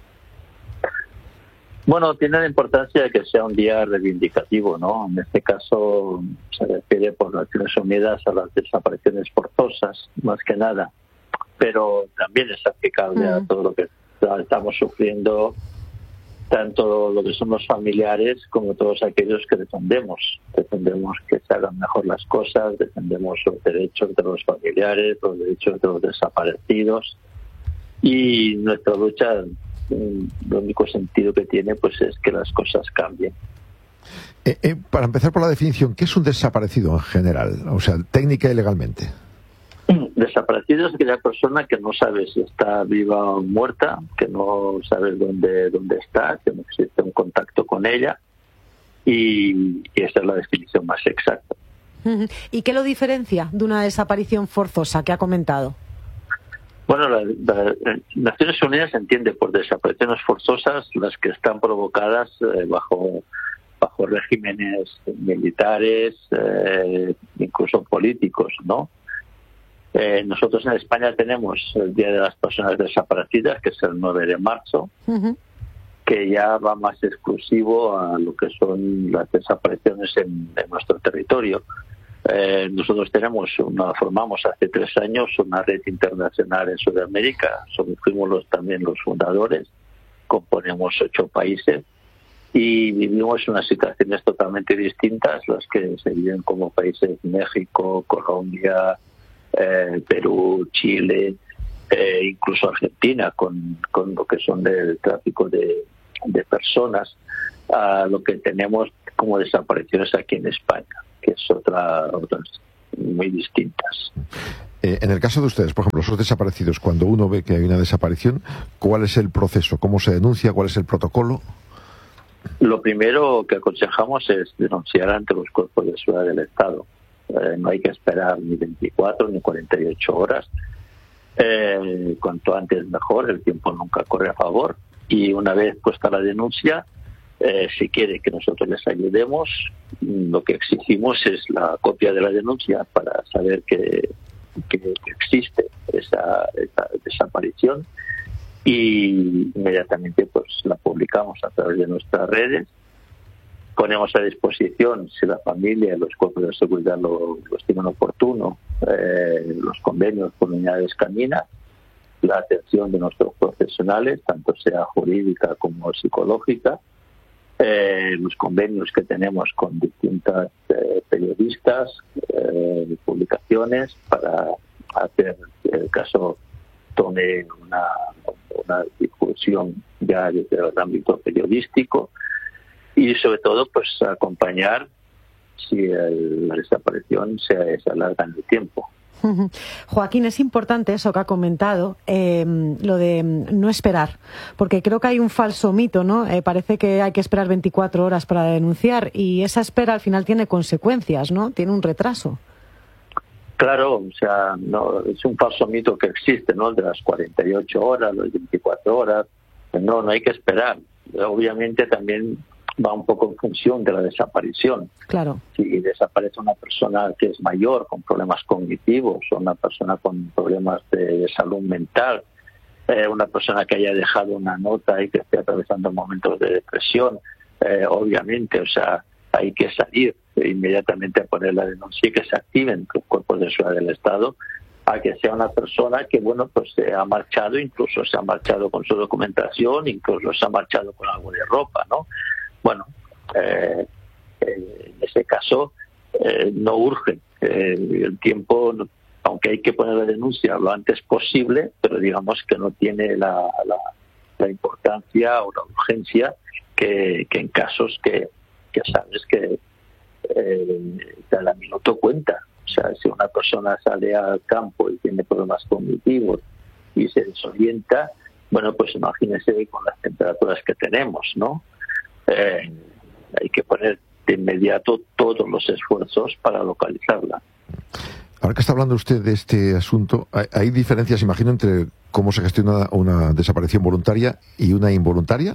Bueno, tiene la importancia de que sea un día reivindicativo, ¿no? En este caso se refiere por Naciones Unidas a las desapariciones forzosas, más que nada, pero también es aplicable mm. a todo lo que estamos sufriendo, tanto lo que son los familiares como todos aquellos que defendemos. Defendemos que se hagan mejor las cosas, defendemos los derechos de los familiares, los derechos de los desaparecidos, y nuestra lucha, el único sentido que tiene pues es que las cosas cambien. Eh, eh, para empezar por la definición, ¿qué es un desaparecido en general? O sea, técnica y legalmente. Desaparecido es aquella persona que no sabe si está viva o muerta, que no sabe dónde, dónde está, que no existe un contacto con ella, y, y esa es la definición más exacta. ¿Y qué lo diferencia de una desaparición forzosa que ha comentado? Bueno, la, la, la Naciones Unidas entiende por desapariciones forzosas las que están provocadas eh, bajo bajo regímenes militares, eh, incluso políticos, ¿no? Eh, nosotros en España tenemos el Día de las Personas Desaparecidas, que es el nueve de marzo, uh-huh. que ya va más exclusivo a lo que son las desapariciones en, en nuestro territorio. Eh, nosotros tenemos una, formamos hace tres años una red internacional en Sudamérica, somos, fuimos los, también los fundadores, componemos ocho países y vivimos unas situaciones totalmente distintas, las que se viven como países México, Colombia, eh, Perú, Chile, eh, incluso Argentina, con, con lo que son del tráfico de, de personas, a lo que tenemos como desapariciones aquí en España, que es otra, otras muy distintas. Eh, en el caso de ustedes, por ejemplo, esos desaparecidos, cuando uno ve que hay una desaparición, ¿cuál es el proceso? ¿Cómo se denuncia? ¿Cuál es el protocolo? Lo primero que aconsejamos es denunciar ante los cuerpos de seguridad del Estado. Eh, no hay que esperar ni veinticuatro ni cuarenta y ocho horas. Eh, cuanto antes mejor, el tiempo nunca corre a favor. Y una vez puesta la denuncia, Eh, si quiere que nosotros les ayudemos, lo que exigimos es la copia de la denuncia para saber que, que existe esa, esa desaparición, y inmediatamente pues la publicamos a través de nuestras redes. Ponemos a disposición, si la familia y los cuerpos de seguridad lo, lo estiman oportuno, eh, los convenios con unidades caninas, la atención de nuestros profesionales, tanto sea jurídica como psicológica, Eh, los convenios que tenemos con distintas eh, periodistas, eh, publicaciones, para hacer que el caso tome una, una difusión ya desde el ámbito periodístico, y sobre todo pues acompañar si el, la desaparición se, se alarga en el tiempo. Joaquín, es importante eso que ha comentado, eh, lo de no esperar, porque creo que hay un falso mito, ¿no? Eh, parece que hay que esperar veinticuatro horas para denunciar, y esa espera al final tiene consecuencias, ¿no? Tiene un retraso. Claro, o sea, no es un falso mito que existe, ¿no? De las cuarenta y ocho horas, las veinticuatro horas. No, no hay que esperar. Obviamente también va un poco en función de la desaparición. Claro. Si desaparece una persona que es mayor, con problemas cognitivos, o una persona con problemas de salud mental, eh, una persona que haya dejado una nota y que esté atravesando momentos de depresión, eh, obviamente, o sea, hay que salir inmediatamente a poner la denuncia y que se activen los cuerpos de seguridad del Estado, a que sea una persona que, bueno, pues se ha marchado, incluso se ha marchado con su documentación, incluso se ha marchado con algo de ropa, ¿no? Bueno, eh, eh, en ese caso eh, no urge. Eh, el tiempo, aunque hay que poner la denuncia lo antes posible, pero digamos que no tiene la, la, la importancia o la urgencia que, que en casos que, que sabes que eh, cada minuto cuenta. O sea, si una persona sale al campo y tiene problemas cognitivos y se desorienta, bueno, pues imagínese con las temperaturas que tenemos, ¿no? Eh, hay que poner de inmediato todos los esfuerzos para localizarla. Ahora que está hablando usted de este asunto, hay, hay diferencias, imagino, entre cómo se gestiona una desaparición voluntaria y una involuntaria.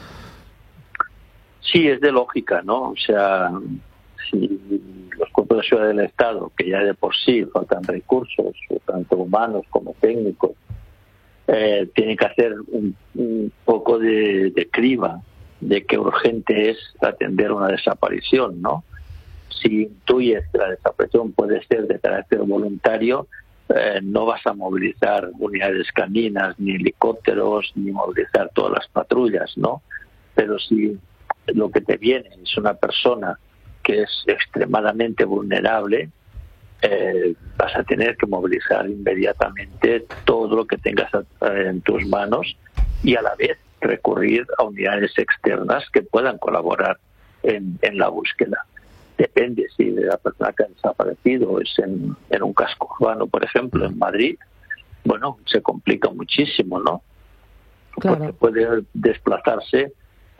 Sí, es de lógica, ¿no? O sea, si los cuerpos de seguridad del Estado, que ya de por sí faltan recursos, tanto humanos como técnicos, eh, tienen que hacer un, un poco de, de criba de qué urgente es atender una desaparición, ¿no? Si intuyes que la desaparición puede ser de carácter voluntario, eh, no vas a movilizar unidades caninas, ni helicópteros, ni movilizar todas las patrullas, ¿no? Pero si lo que te viene es una persona que es extremadamente vulnerable, eh, vas a tener que movilizar inmediatamente todo lo que tengas en tus manos y a la vez recurrir a unidades externas que puedan colaborar en, en la búsqueda. Depende si de la persona que ha desaparecido es en, en un casco urbano, por ejemplo, en Madrid, bueno, se complica muchísimo, ¿no? Claro. Porque puede desplazarse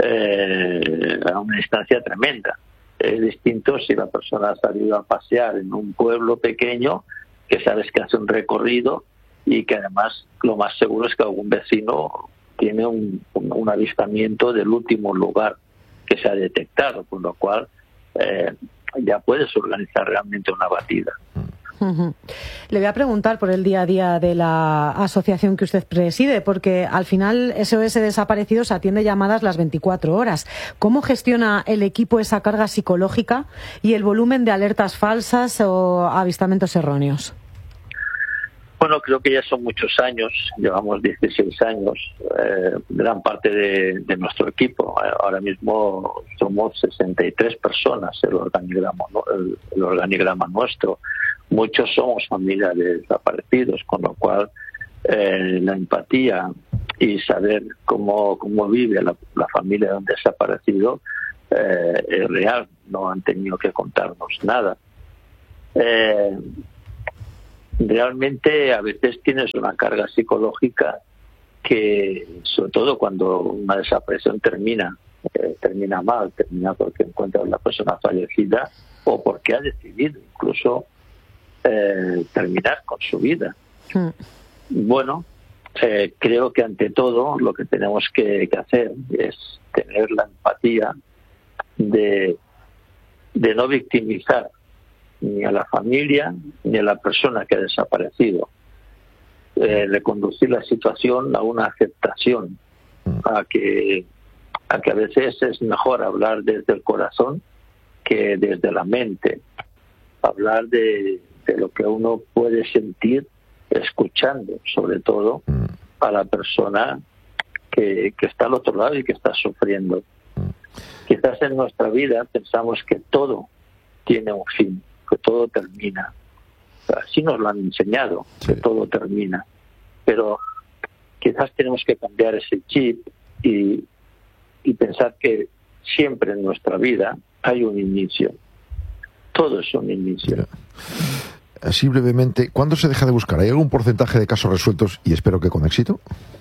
eh, a una distancia tremenda. Es distinto si la persona ha salido a pasear en un pueblo pequeño, que sabes que hace un recorrido y que además lo más seguro es que algún vecino tiene un, un, un avistamiento del último lugar que se ha detectado, con lo cual eh, ya puedes organizar realmente una batida. Uh-huh. Le voy a preguntar por el día a día de la asociación que usted preside, porque al final S O S Desaparecidos atiende llamadas las veinticuatro horas. ¿Cómo gestiona el equipo esa carga psicológica y el volumen de alertas falsas o avistamientos erróneos? Bueno, creo que ya son muchos años, llevamos dieciséis años, eh, gran parte de, de nuestro equipo. Ahora mismo somos sesenta y tres personas el organigrama, el, el organigrama nuestro. Muchos somos familia de desaparecidos, con lo cual eh, la empatía y saber cómo, cómo vive la, la familia de un desaparecido eh, es real, no han tenido que contarnos nada. Eh, realmente a veces tienes una carga psicológica que, sobre todo cuando una desaparición termina, eh, termina mal, termina porque encuentras a la persona fallecida o porque ha decidido incluso eh, terminar con su vida. Mm. Bueno, eh, creo que ante todo lo que tenemos que, que hacer es tener la empatía de, de no victimizar ni a la familia ni a la persona que ha desaparecido, eh, reconducir la situación a una aceptación, a que a que a veces es mejor hablar desde el corazón que desde la mente, hablar de, de lo que uno puede sentir escuchando, sobre todo a la persona que, que está al otro lado y que está sufriendo. Quizás en nuestra vida pensamos que todo tiene un fin, que todo termina. Así nos lo han enseñado, que todo termina. Pero quizás tenemos que cambiar ese chip y, y pensar que siempre en nuestra vida hay un inicio. Todo es un inicio. Así brevemente, ¿cuándo se deja de buscar? ¿Hay algún porcentaje de casos resueltos y espero que con éxito?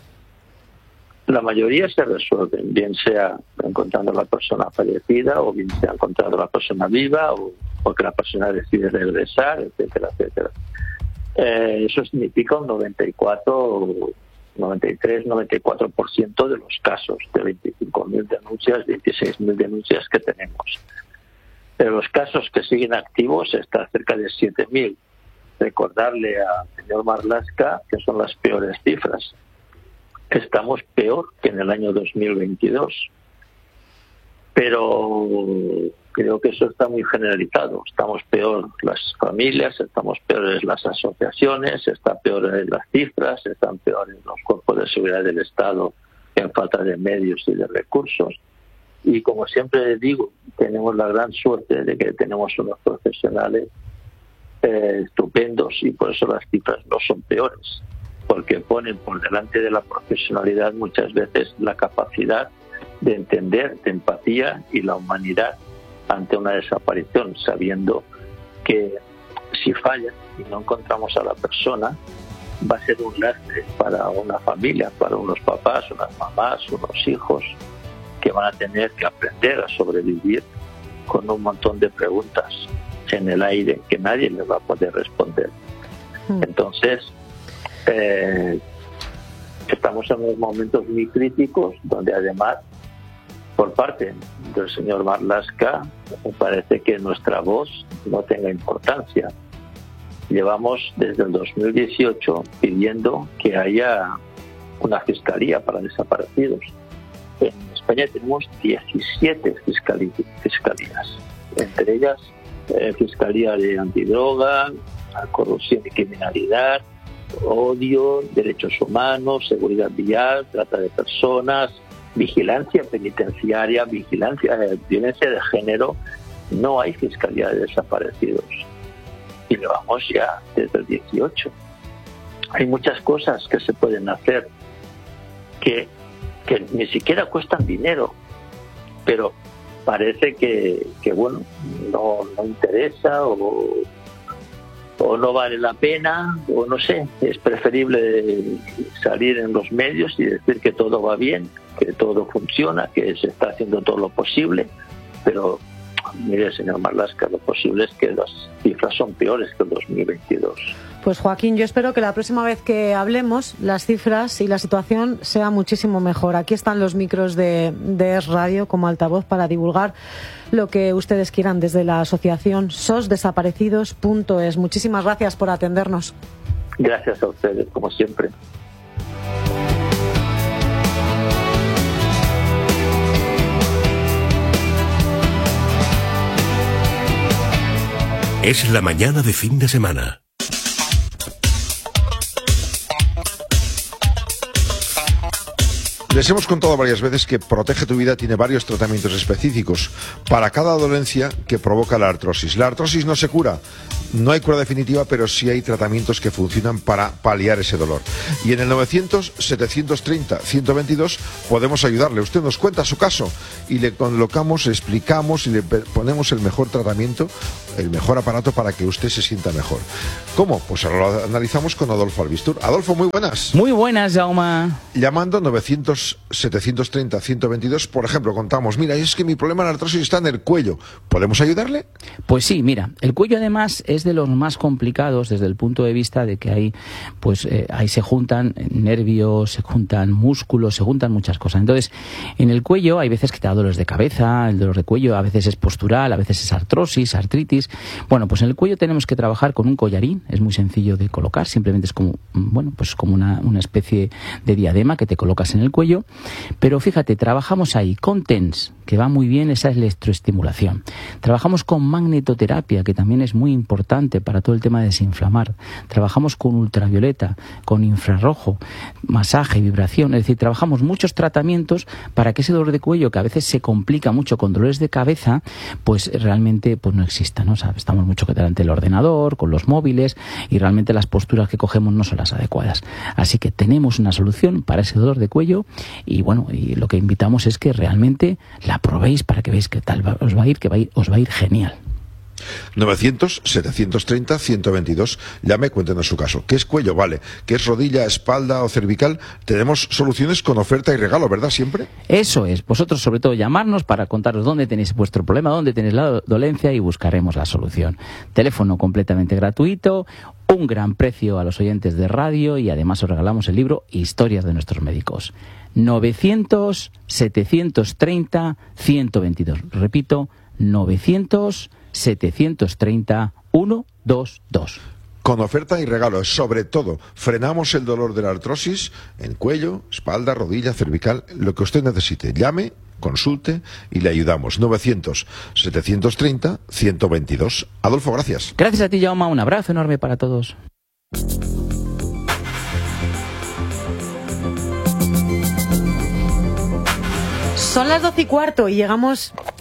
La mayoría se resuelven, bien sea encontrando a la persona fallecida o bien sea encontrando a la persona viva o porque la persona decide regresar, etcétera, etcétera. Eh, eso significa un noventa y cuatro, noventa y tres, noventa y cuatro por ciento de los casos, de veinticinco mil denuncias, veintiséis mil denuncias que tenemos. Pero los casos que siguen activos está cerca de siete mil. Recordarle al señor Marlaska que son las peores cifras. Estamos peor que en el año dos mil veintidós. Pero creo que eso está muy generalizado. Estamos peor las familias, estamos peores las asociaciones, están peores las cifras, están peores los cuerpos de seguridad del Estado en falta de medios y de recursos. Y como siempre digo, tenemos la gran suerte de que tenemos unos profesionales eh, estupendos y por eso las cifras no son peores, porque ponen por delante de la profesionalidad muchas veces la capacidad de entender, de empatía y la humanidad ante una desaparición, sabiendo que si falla y no encontramos a la persona, va a ser un lastre para una familia, para unos papás, unas mamás, unos hijos, que van a tener que aprender a sobrevivir con un montón de preguntas en el aire que nadie les va a poder responder. Entonces, eh, estamos en unos momentos muy críticos donde además, por parte del señor Marlaska, me parece que nuestra voz no tenga importancia. Llevamos desde el dos mil dieciocho pidiendo que haya una fiscalía para desaparecidos. En España tenemos diecisiete fiscali- fiscalías, entre ellas eh, Fiscalía de Antidroga, Corrupción y Criminalidad, Odio, Derechos Humanos, Seguridad Vial, Trata de Personas, Vigilancia Penitenciaria, Vigilancia de Violencia de Género. No hay Fiscalía de Desaparecidos. Y lo vamos ya desde el dieciocho. Hay muchas cosas que se pueden hacer que, que ni siquiera cuestan dinero, pero parece que, que bueno, no, no interesa o, o no vale la pena, o no sé, es preferible salir en los medios y decir que todo va bien, que todo funciona, que se está haciendo todo lo posible, pero mire, señor Marlaska, lo posible es que las cifras son peores que el dos mil veintidós. Pues Joaquín, yo espero que la próxima vez que hablemos las cifras y la situación sea muchísimo mejor. Aquí están los micros de, de Es Radio como altavoz para divulgar lo que ustedes quieran desde la asociación sos desaparecidos punto es. Muchísimas gracias por atendernos. Gracias a ustedes, como siempre. Es la mañana de fin de semana. Les hemos contado varias veces que Protege tu Vida tiene varios tratamientos específicos para cada dolencia que provoca la artrosis. La artrosis no se cura, no hay cura definitiva, pero sí hay tratamientos que funcionan para paliar ese dolor. Y en el novecientos, setecientos treinta, ciento veintidós podemos ayudarle. Usted nos cuenta su caso y le colocamos, le explicamos y le ponemos el mejor tratamiento, el mejor aparato para que usted se sienta mejor. ¿Cómo? Pues ahora lo analizamos con Adolfo Albistur. Adolfo, muy buenas. Muy buenas, Jaume. Llamando novecientos, setecientos treinta, ciento veintidós, por ejemplo, contamos, mira, es que mi problema de la artrosis está en el cuello. ¿Podemos ayudarle? Pues sí, mira, el cuello además es de los más complicados desde el punto de vista de que ahí, pues, eh, ahí se juntan nervios, se juntan músculos, se juntan muchas cosas. Entonces, en el cuello hay veces que te da dolores de cabeza, el dolor de cuello a veces es postural, a veces es artrosis, artritis. Bueno, pues en el cuello tenemos que trabajar con un collarín, es muy sencillo de colocar, simplemente es como, bueno, pues como una, una especie de diadema que te colocas en el cuello. Pero fíjate, trabajamos ahí con TENS, que va muy bien esa electroestimulación. Trabajamos con magnetoterapia, que también es muy importante para todo el tema de desinflamar. Trabajamos con ultravioleta, con infrarrojo, masaje, vibración. Es decir, trabajamos muchos tratamientos para que ese dolor de cuello, que a veces se complica mucho con dolores de cabeza, pues realmente pues no exista, ¿no? O sea, estamos mucho que delante del ordenador, con los móviles, y realmente las posturas que cogemos no son las adecuadas. Así que tenemos una solución para ese dolor de cuello y bueno, y lo que invitamos es que realmente la probéis para que veáis qué tal os va a ir, que va a ir, os va a ir genial. novecientos, setecientos treinta, ciento veintidós. Llame, cuéntenos su caso. ¿Qué es cuello? Vale. ¿Qué es rodilla, espalda o cervical? Tenemos soluciones con oferta y regalo, ¿verdad? Siempre. Eso es. Vosotros, sobre todo, llamarnos para contaros dónde tenéis vuestro problema, dónde tenéis la dolencia y buscaremos la solución. Teléfono completamente gratuito, un gran precio a los oyentes de radio y además os regalamos el libro Historias de nuestros médicos. novecientos, setecientos treinta, ciento veintidós. Repito, novecientos, setecientos treinta, ciento veintidós. Con oferta y regalo, sobre todo, frenamos el dolor de la artrosis en cuello, espalda, rodilla, cervical, lo que usted necesite. Llame, consulte y le ayudamos. novecientos, setecientos treinta, ciento veintidós. Adolfo, gracias. Gracias a ti, Jaume. Un abrazo enorme para todos. Son las doce y cuarto y llegamos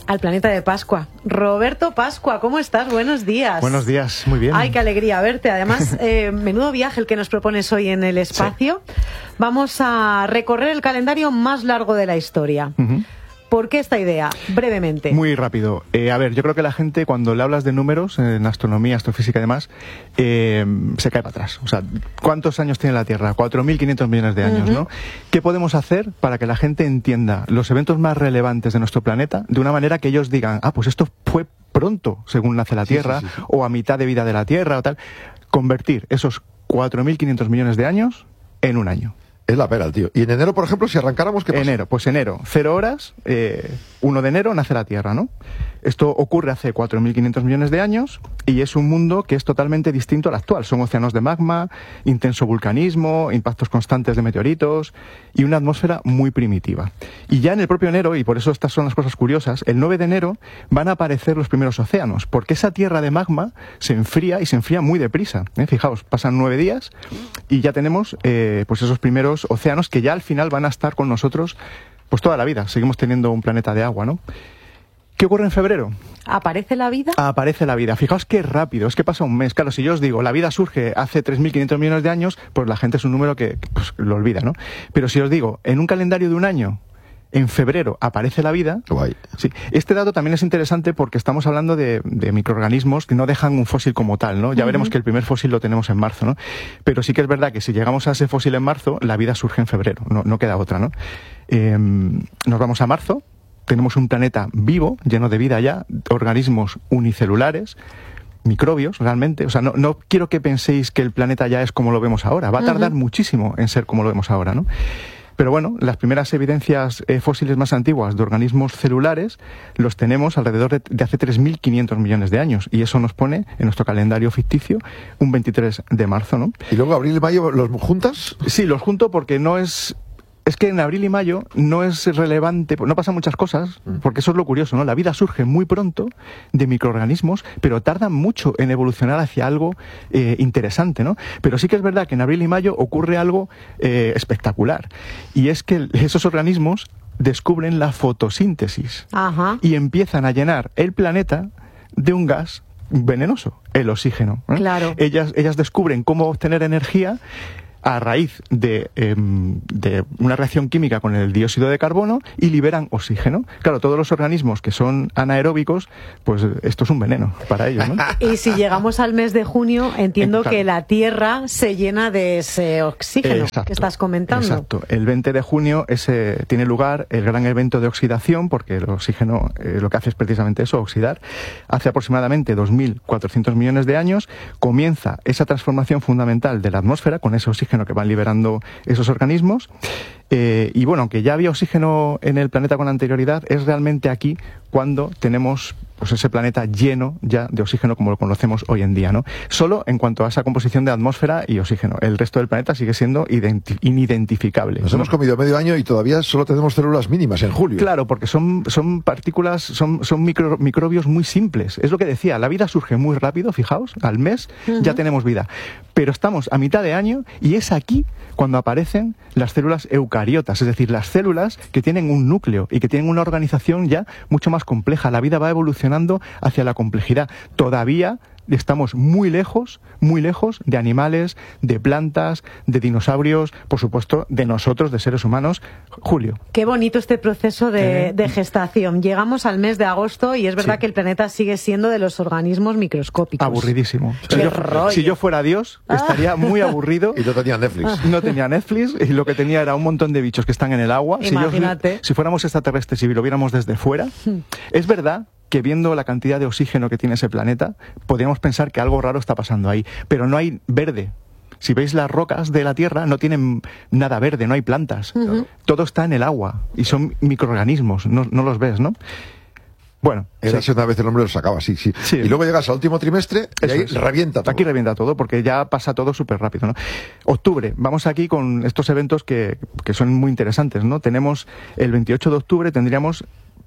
al planeta de Pascua. Roberto Pascua, ¿cómo estás? Buenos días. Buenos días, muy bien. Ay, qué alegría verte. Además, eh, menudo viaje el que nos propones hoy en el espacio. Sí. Vamos a recorrer el calendario más largo de la historia. Uh-huh. ¿Por qué esta idea? Brevemente. Muy rápido. Eh, a ver, yo creo que la gente, cuando le hablas de números, en astronomía, astrofísica y demás, eh, se cae para atrás. O sea, ¿cuántos años tiene la Tierra? cuatro mil quinientos millones de años, uh-huh. ¿no? ¿Qué podemos hacer para que la gente entienda los eventos más relevantes de nuestro planeta de una manera que ellos digan, ah, pues esto fue pronto, según nace la Tierra, sí, sí, sí. o a mitad de vida de la Tierra, o tal? Convertir esos cuatro mil quinientos millones de años en un año. Es la pera, tío. ¿Y en enero, por ejemplo, si arrancáramos, qué pasa? Enero, pues enero, cero horas, eh, uno de enero nace la Tierra, ¿no? Esto ocurre hace cuatro mil quinientos millones de años y es un mundo que es totalmente distinto al actual. Son océanos de magma, intenso vulcanismo, impactos constantes de meteoritos y una atmósfera muy primitiva. Y ya en el propio enero, y por eso estas son las cosas curiosas, el nueve de enero van a aparecer los primeros océanos, porque esa tierra de magma se enfría y se enfría muy deprisa, ¿eh? Fijaos, pasan nueve días y ya tenemos eh, pues esos primeros océanos que ya al final van a estar con nosotros pues toda la vida. Seguimos teniendo un planeta de agua, ¿no? ¿Qué ocurre en febrero? ¿Aparece la vida? Aparece la vida. Fijaos qué rápido, es que pasa un mes. Claro, si yo os digo, la vida surge hace tres mil quinientos millones de años, pues la gente es un número que pues, lo olvida, ¿no? Pero si os digo, en un calendario de un año, en febrero aparece la vida. Guay. Sí. Este dato también es interesante porque estamos hablando de, de microorganismos que no dejan un fósil como tal, ¿no? Ya uh-huh. veremos que el primer fósil lo tenemos en marzo, ¿no? Pero sí que es verdad que si llegamos a ese fósil en marzo, la vida surge en febrero, no, no queda otra, ¿no? Eh, nos vamos a marzo, tenemos un planeta vivo, lleno de vida ya, organismos unicelulares, microbios, realmente. O sea, no, no quiero que penséis que el planeta ya es como lo vemos ahora. Va a tardar uh-huh. muchísimo en ser como lo vemos ahora, ¿no? Pero bueno, las primeras evidencias eh, fósiles más antiguas de organismos celulares los tenemos alrededor de, de hace tres mil quinientos millones de años. Y eso nos pone en nuestro calendario ficticio un veintitrés de marzo, ¿no? ¿Y luego abril y mayo los juntas? Sí, los junto porque no es... Es que en abril y mayo no es relevante, no pasan muchas cosas, porque eso es lo curioso, ¿no? La vida surge muy pronto de microorganismos, pero tardan mucho en evolucionar hacia algo eh, interesante, ¿no? Pero sí que es verdad que en abril y mayo ocurre algo eh, espectacular, y es que esos organismos descubren la fotosíntesis. Ajá. Y empiezan a llenar el planeta de un gas venenoso, el oxígeno, ¿eh? Claro. Ellas, ellas descubren cómo obtener energía a raíz de, eh, de una reacción química con el dióxido de carbono y liberan oxígeno. Claro, todos los organismos que son anaeróbicos, pues esto es un veneno para ellos, ¿no? Y si llegamos al mes de junio, entiendo Exacto. que la Tierra se llena de ese oxígeno exacto, que estás comentando. Exacto. El veinte de junio ese, tiene lugar el gran evento de oxidación, porque el oxígeno eh, lo que hace es precisamente eso, oxidar. Hace aproximadamente dos mil cuatrocientos millones de años comienza esa transformación fundamental de la atmósfera con ese oxígeno que van liberando esos organismos. Eh, y bueno, aunque ya había oxígeno en el planeta con anterioridad, es realmente aquí cuando tenemos pues ese planeta lleno ya de oxígeno como lo conocemos hoy en día, ¿no? Solo en cuanto a esa composición de atmósfera y oxígeno. El resto del planeta sigue siendo identi- inidentificable. Nos ¿no? hemos comido medio año y todavía solo tenemos células mínimas en julio. Claro, porque son, son partículas, son, son micro, microbios muy simples. Es lo que decía, la vida surge muy rápido, fijaos, al mes uh-huh. ya tenemos vida. Pero estamos a mitad de año y es aquí cuando aparecen las células eucariotas, es decir, las células que tienen un núcleo y que tienen una organización ya mucho más compleja. La vida va evolucionando hacia la complejidad. Todavía estamos muy lejos, muy lejos de animales, de plantas, de dinosaurios, por supuesto, de nosotros, de seres humanos. Julio. Qué bonito este proceso de, eh. de gestación. Llegamos al mes de agosto y es verdad sí. que el planeta sigue siendo de los organismos microscópicos. Aburridísimo. Qué si, yo, rollo. si yo fuera Dios, estaría muy aburrido. Y no tenía Netflix. No tenía Netflix y lo que tenía era un montón de bichos que están en el agua. Imagínate. Si, yo, si fuéramos extraterrestres y lo viéramos desde fuera, es verdad que viendo la cantidad de oxígeno que tiene ese planeta, podríamos pensar que algo raro está pasando ahí. Pero no hay verde. Si veis las rocas de la Tierra, no tienen nada verde, no hay plantas. Uh-huh. Todo está en el agua y son microorganismos, no, no los ves, ¿no? Bueno, era sí. una vez el hombre lo sacaba, sí, sí, sí. Y luego llegas al último trimestre y Eso ahí es. revienta todo. Aquí revienta todo porque ya pasa todo súper rápido, ¿no? Octubre, vamos aquí con estos eventos que, que son muy interesantes, ¿no? Tenemos el veintiocho de octubre, tendríamos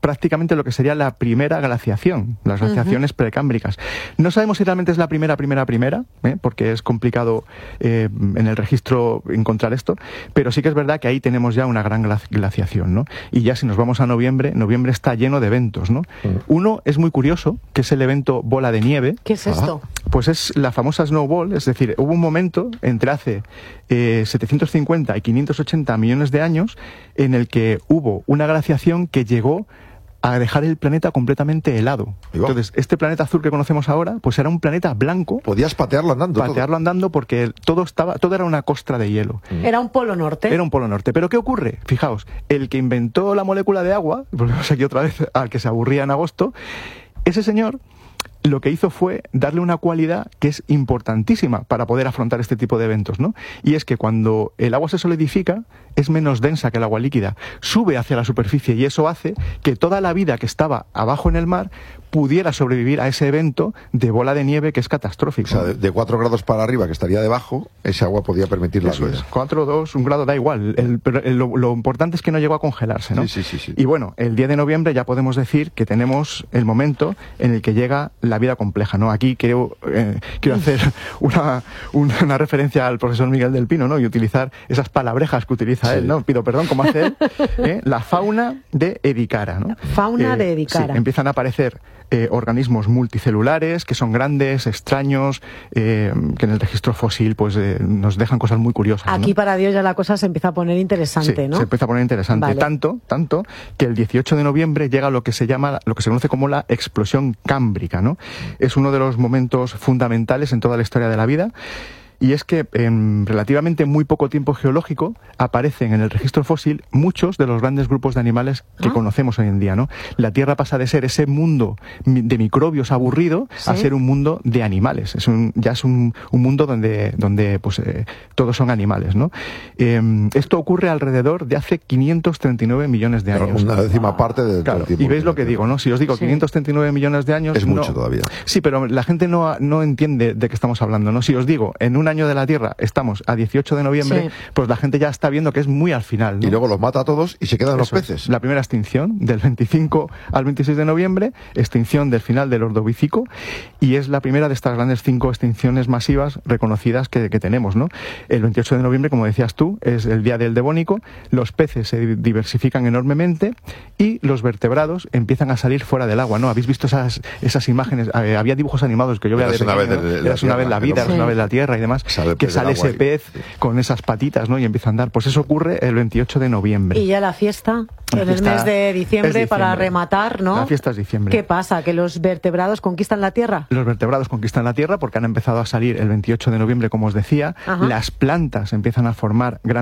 prácticamente lo que sería la primera glaciación, las glaciaciones uh-huh. precámbricas. No sabemos si realmente es la primera, primera, primera, ¿eh? porque es complicado eh, en el registro encontrar esto, pero sí que es verdad que ahí tenemos ya una gran glaciación, ¿no? Y ya si nos vamos a noviembre, noviembre está lleno de eventos, ¿no? Uh-huh. Uno es muy curioso, que es el evento bola de nieve. ¿Qué es esto? Pues es la famosa snowball, es decir, hubo un momento entre hace eh, setecientos cincuenta y quinientos ochenta millones de años en el que hubo una glaciación que llegó a dejar el planeta completamente helado. Entonces, este planeta azul que conocemos ahora, pues era un planeta blanco. Podías patearlo andando. Patearlo todo. andando porque todo estaba, todo era una costra de hielo. Era un polo norte. Era un polo norte. Pero ¿qué ocurre? Fijaos, el que inventó la molécula de agua, volvemos aquí otra vez al que se aburría en agosto, ese señor lo que hizo fue darle una cualidad que es importantísima para poder afrontar este tipo de eventos, ¿no? Y es que cuando el agua se solidifica, es menos densa que el agua líquida, sube hacia la superficie y eso hace que toda la vida que estaba abajo en el mar pudiera sobrevivir a ese evento de bola de nieve que es catastrófico. O sea, de, de cuatro grados para arriba, que estaría debajo, ese agua podía permitir la vida. cuatro, dos, un grado, da igual. El, el, lo, lo importante es que no llegó a congelarse, ¿no? Sí, sí, sí, sí. Y bueno, el diez de noviembre ya podemos decir que tenemos el momento en el que llega la vida compleja, ¿no? Aquí quiero, eh, quiero hacer una, una, una referencia al profesor Miguel del Pino, ¿no? Y utilizar esas palabrejas que utiliza sí. él, ¿no? Pido perdón, como hace él. ¿eh? La fauna de Edicara, ¿no? Fauna eh, de Edicara. Sí, empiezan a aparecer Eh, organismos multicelulares que son grandes, extraños, eh, que en el registro fósil pues eh, nos dejan cosas muy curiosas. Aquí ¿no? para Dios ya la cosa se empieza a poner interesante, sí, ¿no? Se empieza a poner interesante, vale. tanto, tanto que el dieciocho de noviembre llega lo que se llama, lo que se conoce como la explosión cámbrica, ¿no? Es uno de los momentos fundamentales en toda la historia de la vida. Y es que en relativamente muy poco tiempo geológico aparecen en el registro fósil muchos de los grandes grupos de animales que ah. conocemos hoy en día, ¿no? La Tierra pasa de ser ese mundo de microbios aburrido ¿Sí? a ser un mundo de animales. Es un, ya es un, un mundo donde, donde pues, eh, todos son animales, ¿no? Eh, esto ocurre alrededor de hace quinientos treinta y nueve millones de años. Una décima ah. parte del claro, tiempo. Y veis lo que digo, ¿no? Si os digo sí. quinientos treinta y nueve millones de años... Es mucho no, todavía. Sí, pero la gente no, no entiende de qué estamos hablando, ¿no? Si os digo, en una año de la Tierra estamos a dieciocho de noviembre, sí. pues la gente ya está viendo que es muy al final, ¿no? Y luego los mata a todos y se quedan Eso, los peces. La primera extinción, del veinticinco al veintiséis de noviembre, extinción del final del Ordovícico, y es la primera de estas grandes cinco extinciones masivas reconocidas que, que tenemos, ¿no? El veintiocho de noviembre, como decías tú, es el día del Devónico, los peces se diversifican enormemente y los vertebrados empiezan a salir fuera del agua, ¿no? ¿Habéis visto esas, esas imágenes? Eh, había dibujos animados que yo veía de pequeño, ¿no? de, de, de Eras una vez la vida, eras una vez la tierra y demás, que sale ese pez sí. con esas patitas, ¿no? Y empieza a andar. Pues eso ocurre el veintiocho de noviembre. Y ya la fiesta, la en fiesta el mes de diciembre, diciembre para rematar, ¿no? La fiesta es diciembre. ¿Qué pasa? ¿Que los vertebrados conquistan la Tierra? Los vertebrados conquistan la Tierra porque han empezado a salir el veintiocho de noviembre, como os decía. Ajá. Las plantas empiezan a formar grandes